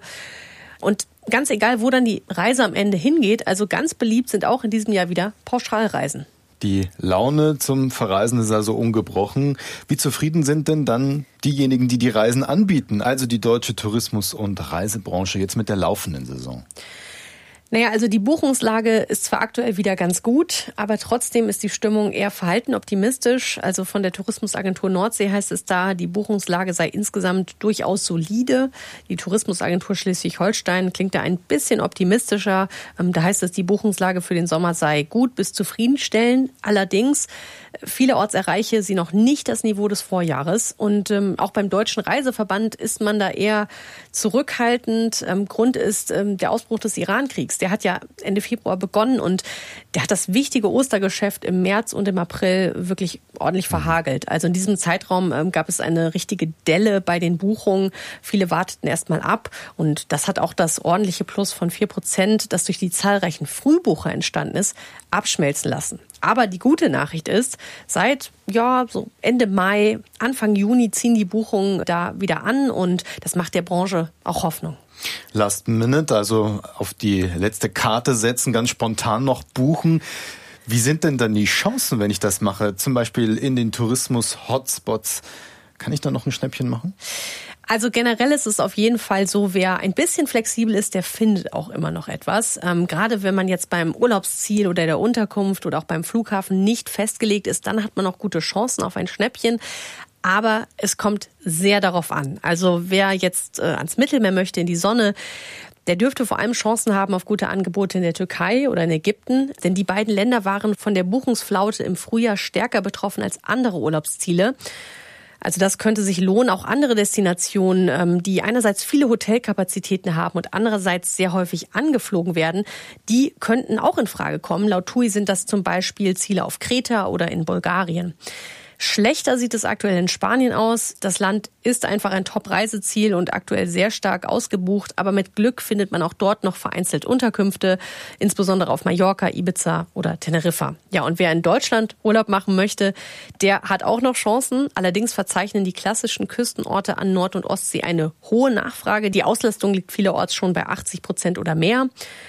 Und ganz egal, wo dann die Reise am Ende hingeht, also ganz beliebt sind auch in diesem Jahr wieder Pauschalreisen. Die Laune zum Verreisen ist also ungebrochen. Wie zufrieden sind denn dann diejenigen, die Reisen anbieten, also die deutsche Tourismus- und Reisebranche jetzt mit der laufenden Saison? Naja, also die Buchungslage ist zwar aktuell wieder ganz gut, aber trotzdem ist die Stimmung eher verhalten optimistisch. Also von der Tourismusagentur Nordsee heißt es da, die Buchungslage sei insgesamt durchaus solide. Die Tourismusagentur Schleswig-Holstein klingt da ein bisschen optimistischer. Da heißt es, die Buchungslage für den Sommer sei gut bis zufriedenstellend. Allerdings, vielerorts erreiche sie noch nicht das Niveau des Vorjahres. Und auch beim Deutschen Reiseverband ist man da eher zurückhaltend. Grund ist der Ausbruch des Iran-Kriegs. Der hat ja Ende Februar begonnen und der hat das wichtige Ostergeschäft im März und im April wirklich ordentlich verhagelt. Also in diesem Zeitraum gab es eine richtige Delle bei den Buchungen. Viele warteten erst mal ab und das hat auch das ordentliche Plus von 4%, das durch die zahlreichen Frühbucher entstanden ist, abschmelzen lassen. Aber die gute Nachricht ist, seit so Ende Mai, Anfang Juni ziehen die Buchungen da wieder an und das macht der Branche auch Hoffnung. Last Minute, also auf die letzte Karte setzen, ganz spontan noch buchen. Wie sind denn dann die Chancen, wenn ich das mache? Zum Beispiel in den Tourismus-Hotspots. Kann ich da noch ein Schnäppchen machen? Also generell ist es auf jeden Fall so, wer ein bisschen flexibel ist, der findet auch immer noch etwas. Gerade wenn man jetzt beim Urlaubsziel oder der Unterkunft oder auch beim Flughafen nicht festgelegt ist, dann hat man auch gute Chancen auf ein Schnäppchen. Aber es kommt sehr darauf an. Also wer jetzt ans Mittelmeer möchte, in die Sonne, der dürfte vor allem Chancen haben auf gute Angebote in der Türkei oder in Ägypten. Denn die beiden Länder waren von der Buchungsflaute im Frühjahr stärker betroffen als andere Urlaubsziele. Also das könnte sich lohnen. Auch andere Destinationen, die einerseits viele Hotelkapazitäten haben und andererseits sehr häufig angeflogen werden, die könnten auch in Frage kommen. Laut TUI sind das zum Beispiel Ziele auf Kreta oder in Bulgarien. Schlechter sieht es aktuell in Spanien aus. Das Land ist einfach ein Top-Reiseziel und aktuell sehr stark ausgebucht. Aber mit Glück findet man auch dort noch vereinzelt Unterkünfte, insbesondere auf Mallorca, Ibiza oder Teneriffa. Ja, und wer in Deutschland Urlaub machen möchte, der hat auch noch Chancen. Allerdings verzeichnen die klassischen Küstenorte an Nord- und Ostsee eine hohe Nachfrage. Die Auslastung liegt vielerorts schon bei 80% oder mehr.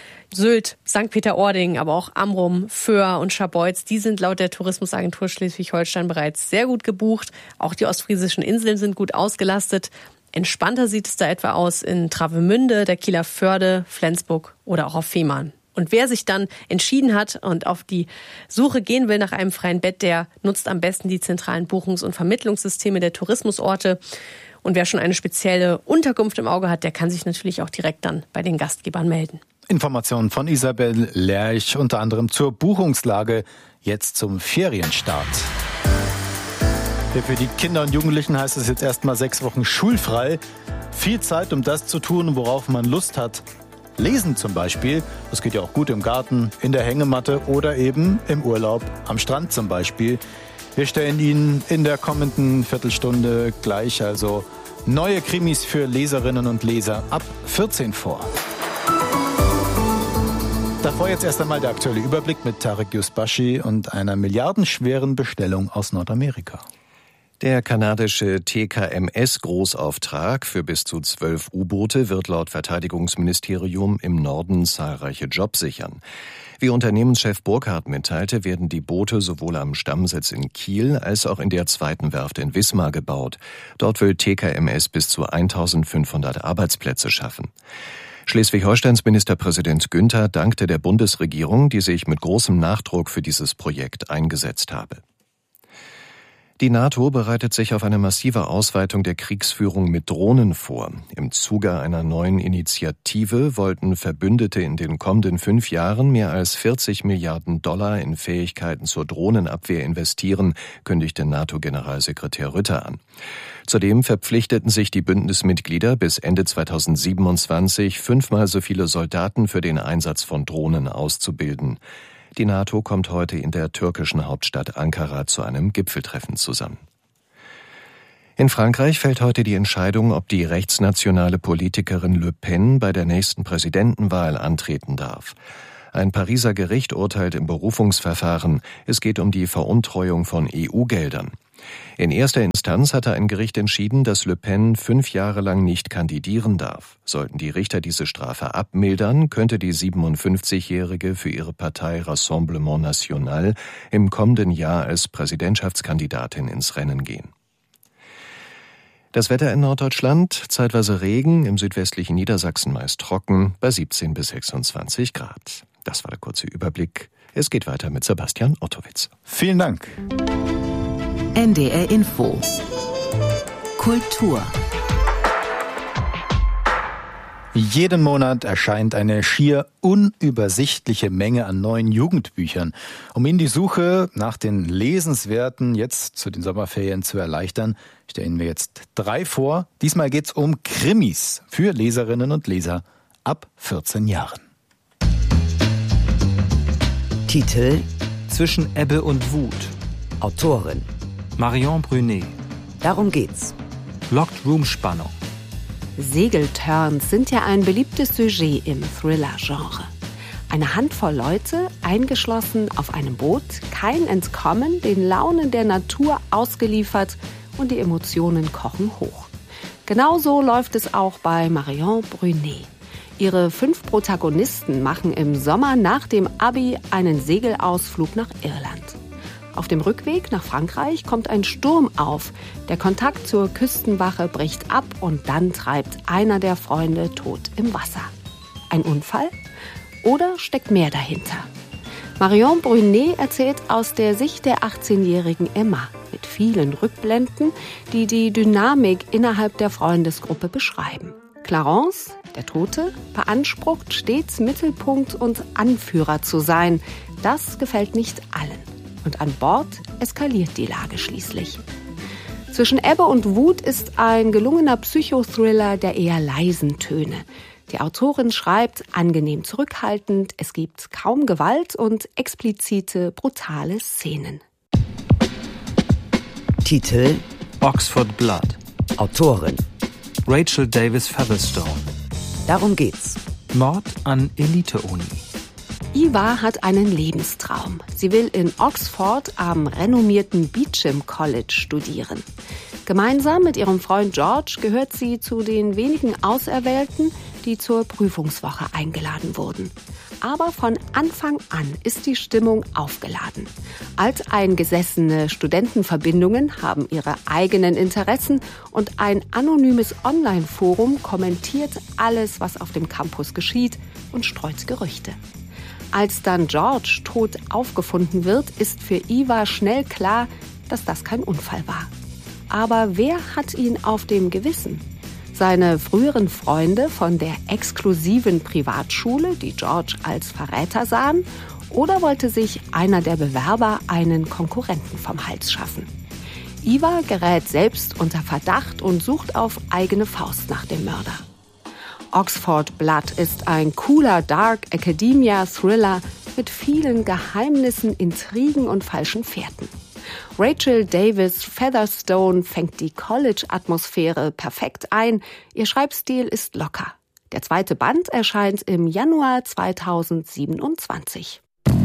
Sylt, St. Peter-Ording, aber auch Amrum, Föhr und Scharbeutz, die sind laut der Tourismusagentur Schleswig-Holstein bereits sehr gut gebucht. Auch die ostfriesischen Inseln sind gut ausgelastet. Entspannter sieht es da etwa aus in Travemünde, der Kieler Förde, Flensburg oder auch auf Fehmarn. Und wer sich dann entschieden hat und auf die Suche gehen will nach einem freien Bett, der nutzt am besten die zentralen Buchungs- und Vermittlungssysteme der Tourismusorte. Und wer schon eine spezielle Unterkunft im Auge hat, der kann sich natürlich auch direkt dann bei den Gastgebern melden. Informationen von Isabel Lerch, unter anderem zur Buchungslage, jetzt zum Ferienstart. Für die Kinder und Jugendlichen heißt es jetzt erstmal 6 Wochen schulfrei. Viel Zeit, um das zu tun, worauf man Lust hat. Lesen zum Beispiel, das geht ja auch gut im Garten, in der Hängematte oder eben im Urlaub, am Strand zum Beispiel. Wir stellen Ihnen in der kommenden Viertelstunde gleich also neue Krimis für Leserinnen und Leser ab 14 vor. Davor jetzt erst einmal der aktuelle Überblick mit Tarek Yusbashi und einer milliardenschweren Bestellung aus Nordamerika. Der kanadische TKMS-Großauftrag für bis zu 12 U-Boote wird laut Verteidigungsministerium im Norden zahlreiche Jobs sichern. Wie Unternehmenschef Burkhardt mitteilte, werden die Boote sowohl am Stammsitz in Kiel als auch in der zweiten Werft in Wismar gebaut. Dort will TKMS bis zu 1500 Arbeitsplätze schaffen. Schleswig-Holsteins Ministerpräsident Günther dankte der Bundesregierung, die sich mit großem Nachdruck für dieses Projekt eingesetzt habe. Die NATO bereitet sich auf eine massive Ausweitung der Kriegsführung mit Drohnen vor. Im Zuge einer neuen Initiative wollten Verbündete in den kommenden 5 Jahren mehr als $40 Milliarden in Fähigkeiten zur Drohnenabwehr investieren, kündigte NATO-Generalsekretär Rutte an. Zudem verpflichteten sich die Bündnismitglieder bis Ende 2027 5-mal so viele Soldaten für den Einsatz von Drohnen auszubilden. Die NATO kommt heute in der türkischen Hauptstadt Ankara zu einem Gipfeltreffen zusammen. In Frankreich fällt heute die Entscheidung, ob die rechtsnationale Politikerin Le Pen bei der nächsten Präsidentenwahl antreten darf. Ein Pariser Gericht urteilt im Berufungsverfahren. Es geht um die Veruntreuung von EU-Geldern. In erster Instanz hatte ein Gericht entschieden, dass Le Pen 5 Jahre lang nicht kandidieren darf. Sollten die Richter diese Strafe abmildern, könnte die 57-Jährige für ihre Partei Rassemblement National im kommenden Jahr als Präsidentschaftskandidatin ins Rennen gehen. Das Wetter in Norddeutschland, zeitweise Regen, im südwestlichen Niedersachsen meist trocken, bei 17 bis 26 Grad. Das war der kurze Überblick. Es geht weiter mit Sebastian Ottowitz. Vielen Dank. NDR Info. Kultur. Jeden Monat erscheint eine schier unübersichtliche Menge an neuen Jugendbüchern. Um Ihnen die Suche nach den Lesenswerten jetzt zu den Sommerferien zu erleichtern, stellen wir jetzt 3 vor. Diesmal geht's um Krimis für Leserinnen und Leser ab 14 Jahren. Titel: Zwischen Ebbe und Wut. Autorin: Marion Brunet. Darum geht's. Locked-Room-Spannung. Segelturns sind ja ein beliebtes Sujet im Thriller-Genre. Eine Handvoll Leute, eingeschlossen auf einem Boot, kein Entkommen, den Launen der Natur ausgeliefert und die Emotionen kochen hoch. Genauso läuft es auch bei Marion Brunet. Ihre 5 Protagonisten machen im Sommer nach dem Abi einen Segelausflug nach Irland. Auf dem Rückweg nach Frankreich kommt ein Sturm auf. Der Kontakt zur Küstenwache bricht ab und dann treibt einer der Freunde tot im Wasser. Ein Unfall? Oder steckt mehr dahinter? Marion Brunet erzählt aus der Sicht der 18-jährigen Emma mit vielen Rückblenden, die die Dynamik innerhalb der Freundesgruppe beschreiben. Clarence, der Tote, beansprucht stets Mittelpunkt und Anführer zu sein. Das gefällt nicht allen. Und an Bord eskaliert die Lage schließlich. Zwischen Ebbe und Wut ist ein gelungener Psychothriller der eher leisen Töne. Die Autorin schreibt angenehm zurückhaltend, es gibt kaum Gewalt und explizite, brutale Szenen. Titel: Oxford Blood. Autorin: Rachel Davis Featherstone. Darum geht's. Mord an Elite-Uni. Eva hat einen Lebenstraum. Sie will in Oxford am renommierten Beauchamp College studieren. Gemeinsam mit ihrem Freund George gehört sie zu den wenigen Auserwählten, die zur Prüfungswoche eingeladen wurden. Aber von Anfang an ist die Stimmung aufgeladen. Alteingesessene Studentenverbindungen haben ihre eigenen Interessen und ein anonymes Online-Forum kommentiert alles, was auf dem Campus geschieht und streut Gerüchte. Als dann George tot aufgefunden wird, ist für Eva schnell klar, dass das kein Unfall war. Aber wer hat ihn auf dem Gewissen? Seine früheren Freunde von der exklusiven Privatschule, die George als Verräter sahen, oder wollte sich einer der Bewerber einen Konkurrenten vom Hals schaffen? Eva gerät selbst unter Verdacht und sucht auf eigene Faust nach dem Mörder. Oxford Blood ist ein cooler Dark Academia Thriller mit vielen Geheimnissen, Intrigen und falschen Fährten. Rachel Davis Featherstone fängt die College-Atmosphäre perfekt ein. Ihr Schreibstil ist locker. Der 2. Band erscheint im Januar 2027.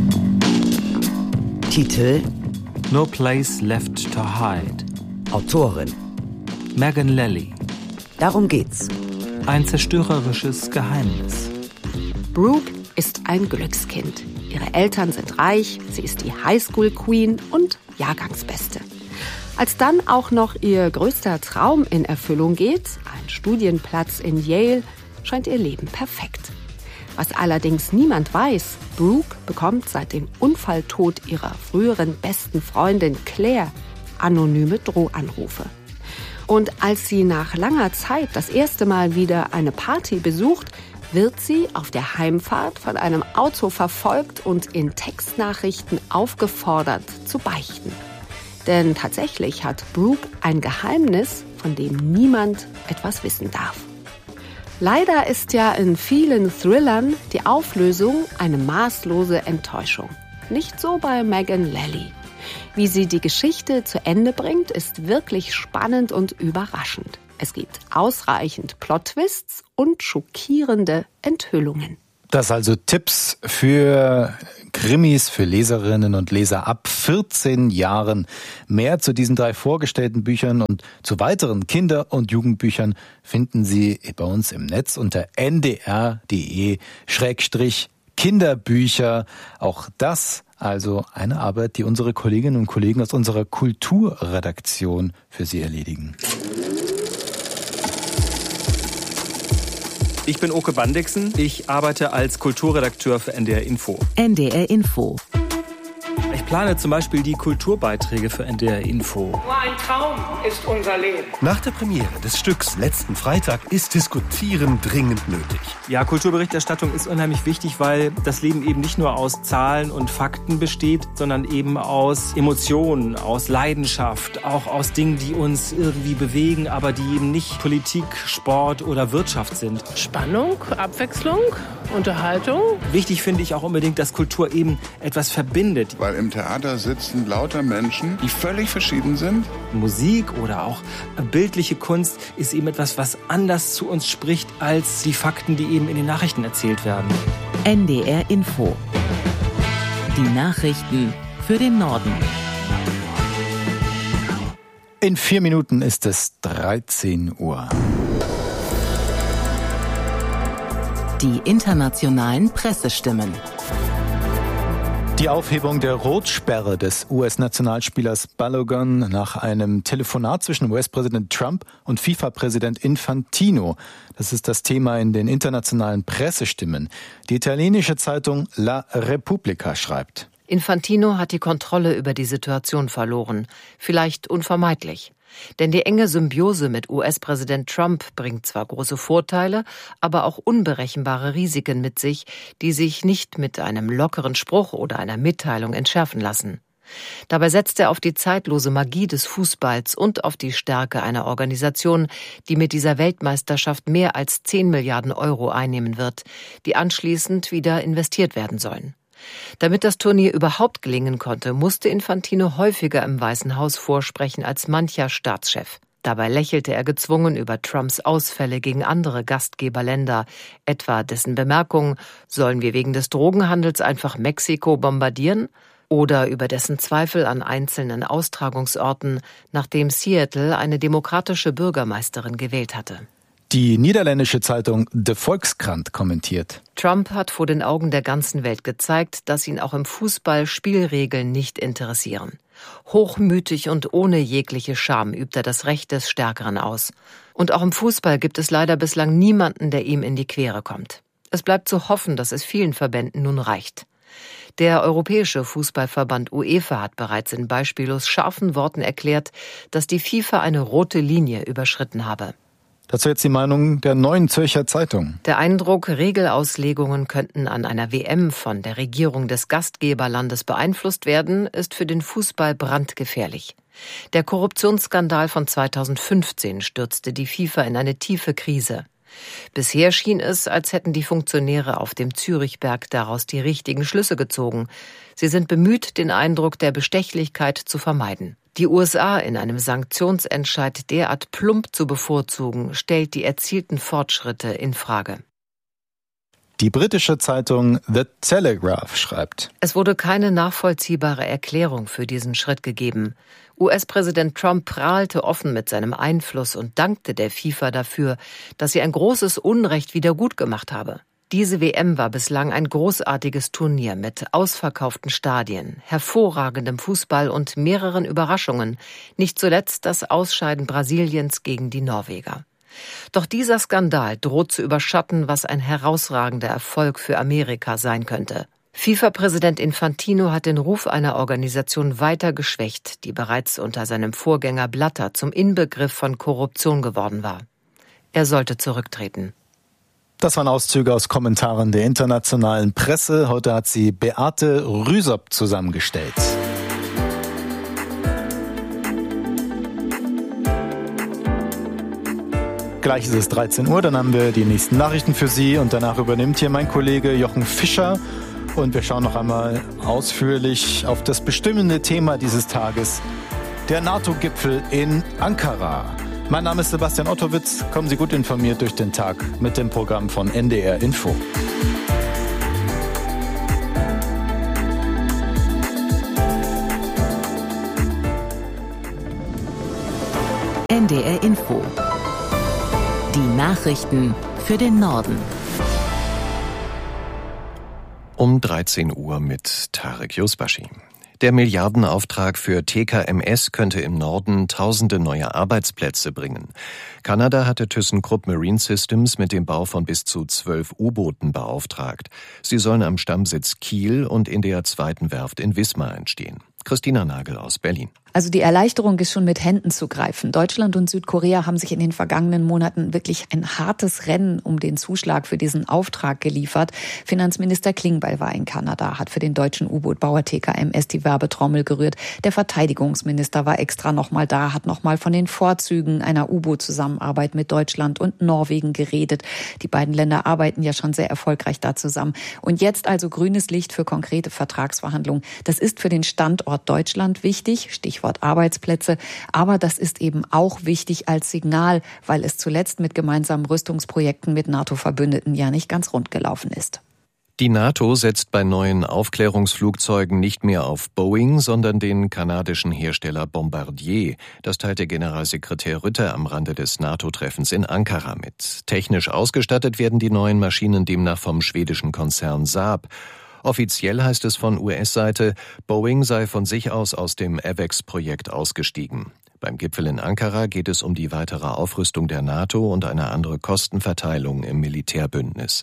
Titel: No Place Left to Hide. Autorin: Megan Lally. Darum geht's. Ein zerstörerisches Geheimnis. Brooke ist ein Glückskind. Ihre Eltern sind reich, sie ist die Highschool-Queen und Jahrgangsbeste. Als dann auch noch ihr größter Traum in Erfüllung geht, ein Studienplatz in Yale, scheint ihr Leben perfekt. Was allerdings niemand weiß, Brooke bekommt seit dem Unfalltod ihrer früheren besten Freundin Claire anonyme Drohanrufe. Und als sie nach langer Zeit das erste Mal wieder eine Party besucht, wird sie auf der Heimfahrt von einem Auto verfolgt und in Textnachrichten aufgefordert zu beichten. Denn tatsächlich hat Brooke ein Geheimnis, von dem niemand etwas wissen darf. Leider ist ja in vielen Thrillern die Auflösung eine maßlose Enttäuschung. Nicht so bei Megan Lally. Wie sie die Geschichte zu Ende bringt, ist wirklich spannend und überraschend. Es gibt ausreichend Plot-Twists und schockierende Enthüllungen. Das also Tipps für Krimis, für Leserinnen und Leser ab 14 Jahren. Mehr zu diesen 3 vorgestellten Büchern und zu weiteren Kinder- und Jugendbüchern finden Sie bei uns im Netz unter ndr.de/Kinderbücher. Auch das also eine Arbeit, die unsere Kolleginnen und Kollegen aus unserer Kulturredaktion für Sie erledigen. Ich bin Oke Bandixen. Ich arbeite als Kulturredakteur für NDR Info. NDR Info. Ich plane zum Beispiel die Kulturbeiträge für NDR Info. Nur ein Traum ist unser Leben. Nach der Premiere des Stücks letzten Freitag ist Diskutieren dringend nötig. Ja, Kulturberichterstattung ist unheimlich wichtig, weil das Leben eben nicht nur aus Zahlen und Fakten besteht, sondern eben aus Emotionen, aus Leidenschaft, auch aus Dingen, die uns irgendwie bewegen, aber die eben nicht Politik, Sport oder Wirtschaft sind. Spannung, Abwechslung, Unterhaltung. Wichtig finde ich auch unbedingt, dass Kultur eben etwas verbindet. Weil im Theater sitzen lauter Menschen, die völlig verschieden sind. Musik oder auch bildliche Kunst ist eben etwas, was anders zu uns spricht als die Fakten, die eben in den Nachrichten erzählt werden. NDR Info. Die Nachrichten für den Norden. In 4 Minuten ist es 13 Uhr. Die internationalen Pressestimmen. Die Aufhebung der Rotsperre des US-Nationalspielers Balogun nach einem Telefonat zwischen US-Präsident Trump und FIFA-Präsident Infantino. Das ist das Thema in den internationalen Pressestimmen. Die italienische Zeitung La Repubblica schreibt: Infantino hat die Kontrolle über die Situation verloren. Vielleicht unvermeidlich. Denn die enge Symbiose mit US-Präsident Trump bringt zwar große Vorteile, aber auch unberechenbare Risiken mit sich, die sich nicht mit einem lockeren Spruch oder einer Mitteilung entschärfen lassen. Dabei setzt er auf die zeitlose Magie des Fußballs und auf die Stärke einer Organisation, die mit dieser Weltmeisterschaft mehr als 10 Milliarden Euro einnehmen wird, die anschließend wieder investiert werden sollen. Damit das Turnier überhaupt gelingen konnte, musste Infantino häufiger im Weißen Haus vorsprechen als mancher Staatschef. Dabei lächelte er gezwungen über Trumps Ausfälle gegen andere Gastgeberländer, etwa dessen Bemerkung, sollen wir wegen des Drogenhandels einfach Mexiko bombardieren? Oder über dessen Zweifel an einzelnen Austragungsorten, nachdem Seattle eine demokratische Bürgermeisterin gewählt hatte. Die niederländische Zeitung De Volkskrant kommentiert: Trump hat vor den Augen der ganzen Welt gezeigt, dass ihn auch im Fußball Spielregeln nicht interessieren. Hochmütig und ohne jegliche Scham übt er das Recht des Stärkeren aus. Und auch im Fußball gibt es leider bislang niemanden, der ihm in die Quere kommt. Es bleibt zu hoffen, dass es vielen Verbänden nun reicht. Der Europäische Fußballverband UEFA hat bereits in beispiellos scharfen Worten erklärt, dass die FIFA eine rote Linie überschritten habe. Dazu jetzt die Meinung der Neuen Zürcher Zeitung. Der Eindruck, Regelauslegungen könnten an einer WM von der Regierung des Gastgeberlandes beeinflusst werden, ist für den Fußball brandgefährlich. Der Korruptionsskandal von 2015 stürzte die FIFA in eine tiefe Krise. Bisher schien es, als hätten die Funktionäre auf dem Zürichberg daraus die richtigen Schlüsse gezogen. Sie sind bemüht, den Eindruck der Bestechlichkeit zu vermeiden. Die USA in einem Sanktionsentscheid derart plump zu bevorzugen, stellt die erzielten Fortschritte in Frage. Die britische Zeitung The Telegraph schreibt: Es wurde keine nachvollziehbare Erklärung für diesen Schritt gegeben. US-Präsident Trump prahlte offen mit seinem Einfluss und dankte der FIFA dafür, dass sie ein großes Unrecht wiedergutgemacht habe. Diese WM war bislang ein großartiges Turnier mit ausverkauften Stadien, hervorragendem Fußball und mehreren Überraschungen, nicht zuletzt das Ausscheiden Brasiliens gegen die Norweger. Doch dieser Skandal droht zu überschatten, was ein herausragender Erfolg für Amerika sein könnte. FIFA-Präsident Infantino hat den Ruf einer Organisation weiter geschwächt, die bereits unter seinem Vorgänger Blatter zum Inbegriff von Korruption geworden war. Er sollte zurücktreten. Das waren Auszüge aus Kommentaren der internationalen Presse. Heute hat sie Beate Rüsop zusammengestellt. Gleich ist es 13 Uhr, dann haben wir die nächsten Nachrichten für Sie und danach übernimmt hier mein Kollege Jochen Fischer. Und wir schauen noch einmal ausführlich auf das bestimmende Thema dieses Tages, der NATO-Gipfel in Ankara. Mein Name ist Sebastian Ottowitz. Kommen Sie gut informiert durch den Tag mit dem Programm von NDR Info. NDR Info. Die Nachrichten für den Norden. Um 13 Uhr mit Tarek Yusbashi. Der Milliardenauftrag für TKMS könnte im Norden tausende neue Arbeitsplätze bringen. Kanada hatte ThyssenKrupp Marine Systems mit dem Bau von bis zu 12 U-Booten beauftragt. Sie sollen am Stammsitz Kiel und in der zweiten Werft in Wismar entstehen. Christina Nagel aus Berlin. Also die Erleichterung ist schon mit Händen zu greifen. Deutschland und Südkorea haben sich in den vergangenen Monaten wirklich ein hartes Rennen um den Zuschlag für diesen Auftrag geliefert. Finanzminister Klingbeil war in Kanada, hat für den deutschen U-Boot-Bauer TKMS die Werbetrommel gerührt. Der Verteidigungsminister war extra nochmal da, hat nochmal von den Vorzügen einer U-Boot-Zusammenarbeit mit Deutschland und Norwegen geredet. Die beiden Länder arbeiten ja schon sehr erfolgreich da zusammen. Und jetzt also grünes Licht für konkrete Vertragsverhandlungen. Das ist für den Standort Deutschland wichtig, Stichwort Arbeitsplätze, aber das ist eben auch wichtig als Signal, weil es zuletzt mit gemeinsamen Rüstungsprojekten mit NATO-Verbündeten ja nicht ganz rund gelaufen ist. Die NATO setzt bei neuen Aufklärungsflugzeugen nicht mehr auf Boeing, sondern den kanadischen Hersteller Bombardier. Das teilte Generalsekretär Rutte am Rande des NATO-Treffens in Ankara mit. Technisch ausgestattet werden die neuen Maschinen demnach vom schwedischen Konzern Saab. Offiziell heißt es von US-Seite, Boeing sei von sich aus dem AVAX-Projekt ausgestiegen. Beim Gipfel in Ankara geht es um die weitere Aufrüstung der NATO und eine andere Kostenverteilung im Militärbündnis.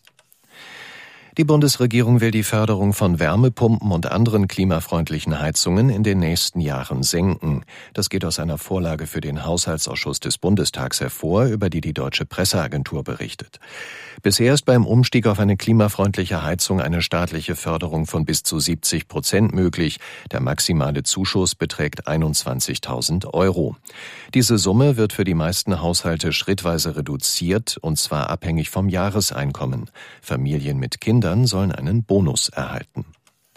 Die Bundesregierung will die Förderung von Wärmepumpen und anderen klimafreundlichen Heizungen in den nächsten Jahren senken. Das geht aus einer Vorlage für den Haushaltsausschuss des Bundestags hervor, über die Deutsche Presseagentur berichtet. Bisher ist beim Umstieg auf eine klimafreundliche Heizung eine staatliche Förderung von bis zu 70% möglich. Der maximale Zuschuss beträgt 21.000 €. Diese Summe wird für die meisten Haushalte schrittweise reduziert, und zwar abhängig vom Jahreseinkommen. Familien mit Kindern sollen einen Bonus erhalten.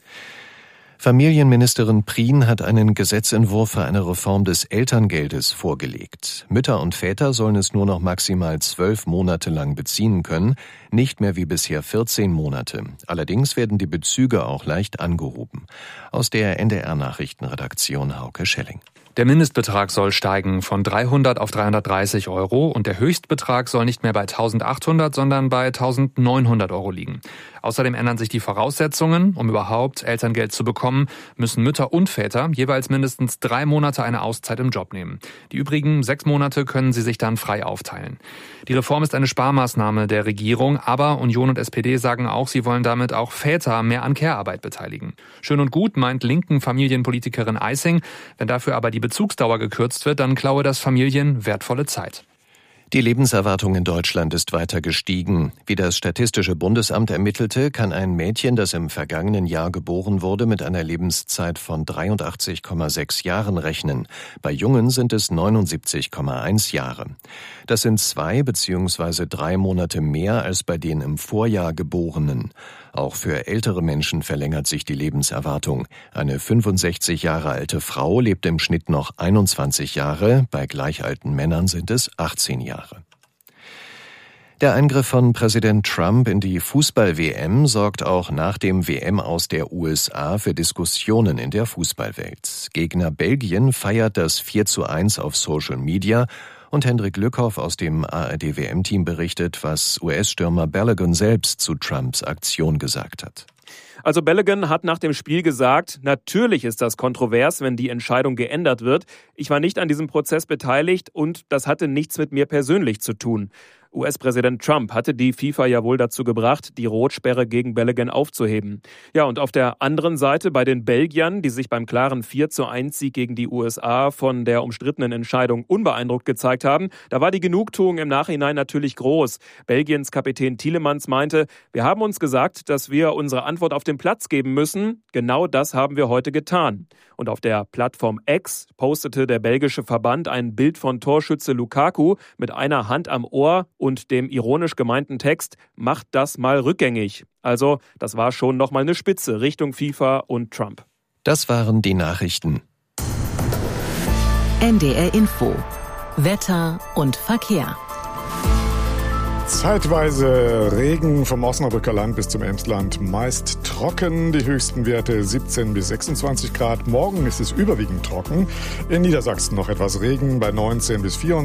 Familienministerin Prien hat einen Gesetzentwurf für eine Reform des Elterngeldes vorgelegt. Mütter und Väter sollen es nur noch maximal 12 Monate lang beziehen können, nicht mehr wie bisher 14 Monate. Allerdings werden die Bezüge auch leicht angehoben. Aus der NDR-Nachrichtenredaktion Hauke Schelling. Der Mindestbetrag soll steigen von 300 auf 330 € und der Höchstbetrag soll nicht mehr bei 1.800, sondern bei 1.900 € liegen. Außerdem ändern sich die Voraussetzungen. Um überhaupt Elterngeld zu bekommen, müssen Mütter und Väter jeweils mindestens 3 Monate eine Auszeit im Job nehmen. Die übrigen 6 Monate können sie sich dann frei aufteilen. Die Reform ist eine Sparmaßnahme der Regierung, aber Union und SPD sagen auch, sie wollen damit auch Väter mehr an Care-Arbeit beteiligen. Schön und gut, meint linken Familienpolitikerin Eising. Wenn dafür aber die Bezugsdauer gekürzt wird, dann klaue das Familien wertvolle Zeit. Die Lebenserwartung in Deutschland ist weiter gestiegen. Wie das Statistische Bundesamt ermittelte, kann ein Mädchen, das im vergangenen Jahr geboren wurde, mit einer Lebenszeit von 83,6 Jahren rechnen. Bei Jungen sind es 79,1 Jahre. Das sind 2 bzw. 3 Monate mehr als bei den im Vorjahr Geborenen. Auch für ältere Menschen verlängert sich die Lebenserwartung. Eine 65 Jahre alte Frau lebt im Schnitt noch 21 Jahre, bei gleich alten Männern sind es 18 Jahre. Der Eingriff von Präsident Trump in die Fußball-WM sorgt auch nach dem WM-Aus der USA für Diskussionen in der Fußballwelt. Gegner Belgien feiert das 4:1 auf Social Media und Hendrik Lückhoff aus dem ARD-WM-Team berichtet, was US-Stürmer Balogun selbst zu Trumps Aktion gesagt hat. Also Balogun hat nach dem Spiel gesagt, natürlich ist das kontrovers, wenn die Entscheidung geändert wird. Ich war nicht an diesem Prozess beteiligt und das hatte nichts mit mir persönlich zu tun. US-Präsident Trump hatte die FIFA ja wohl dazu gebracht, die Rotsperre gegen Balogun aufzuheben. Ja, und auf der anderen Seite bei den Belgiern, die sich beim klaren 4:1-Sieg gegen die USA von der umstrittenen Entscheidung unbeeindruckt gezeigt haben, da war die Genugtuung im Nachhinein natürlich groß. Belgiens Kapitän Tielemans meinte, wir haben uns gesagt, dass wir unsere Antwort auf den Platz geben müssen. Genau das haben wir heute getan. Und auf der Plattform X postete der belgische Verband ein Bild von Torschütze Lukaku mit einer Hand am Ohr und dem ironisch gemeinten Text, macht das mal rückgängig. Also, das war schon nochmal eine Spitze Richtung FIFA und Trump. Das waren die Nachrichten. NDR Info. Wetter und Verkehr. Zeitweise Regen vom Osnabrücker Land bis zum Emsland, meist trocken, die höchsten Werte 17 bis 26 Grad. Morgen ist es überwiegend trocken. In Niedersachsen noch etwas Regen bei 19 bis 24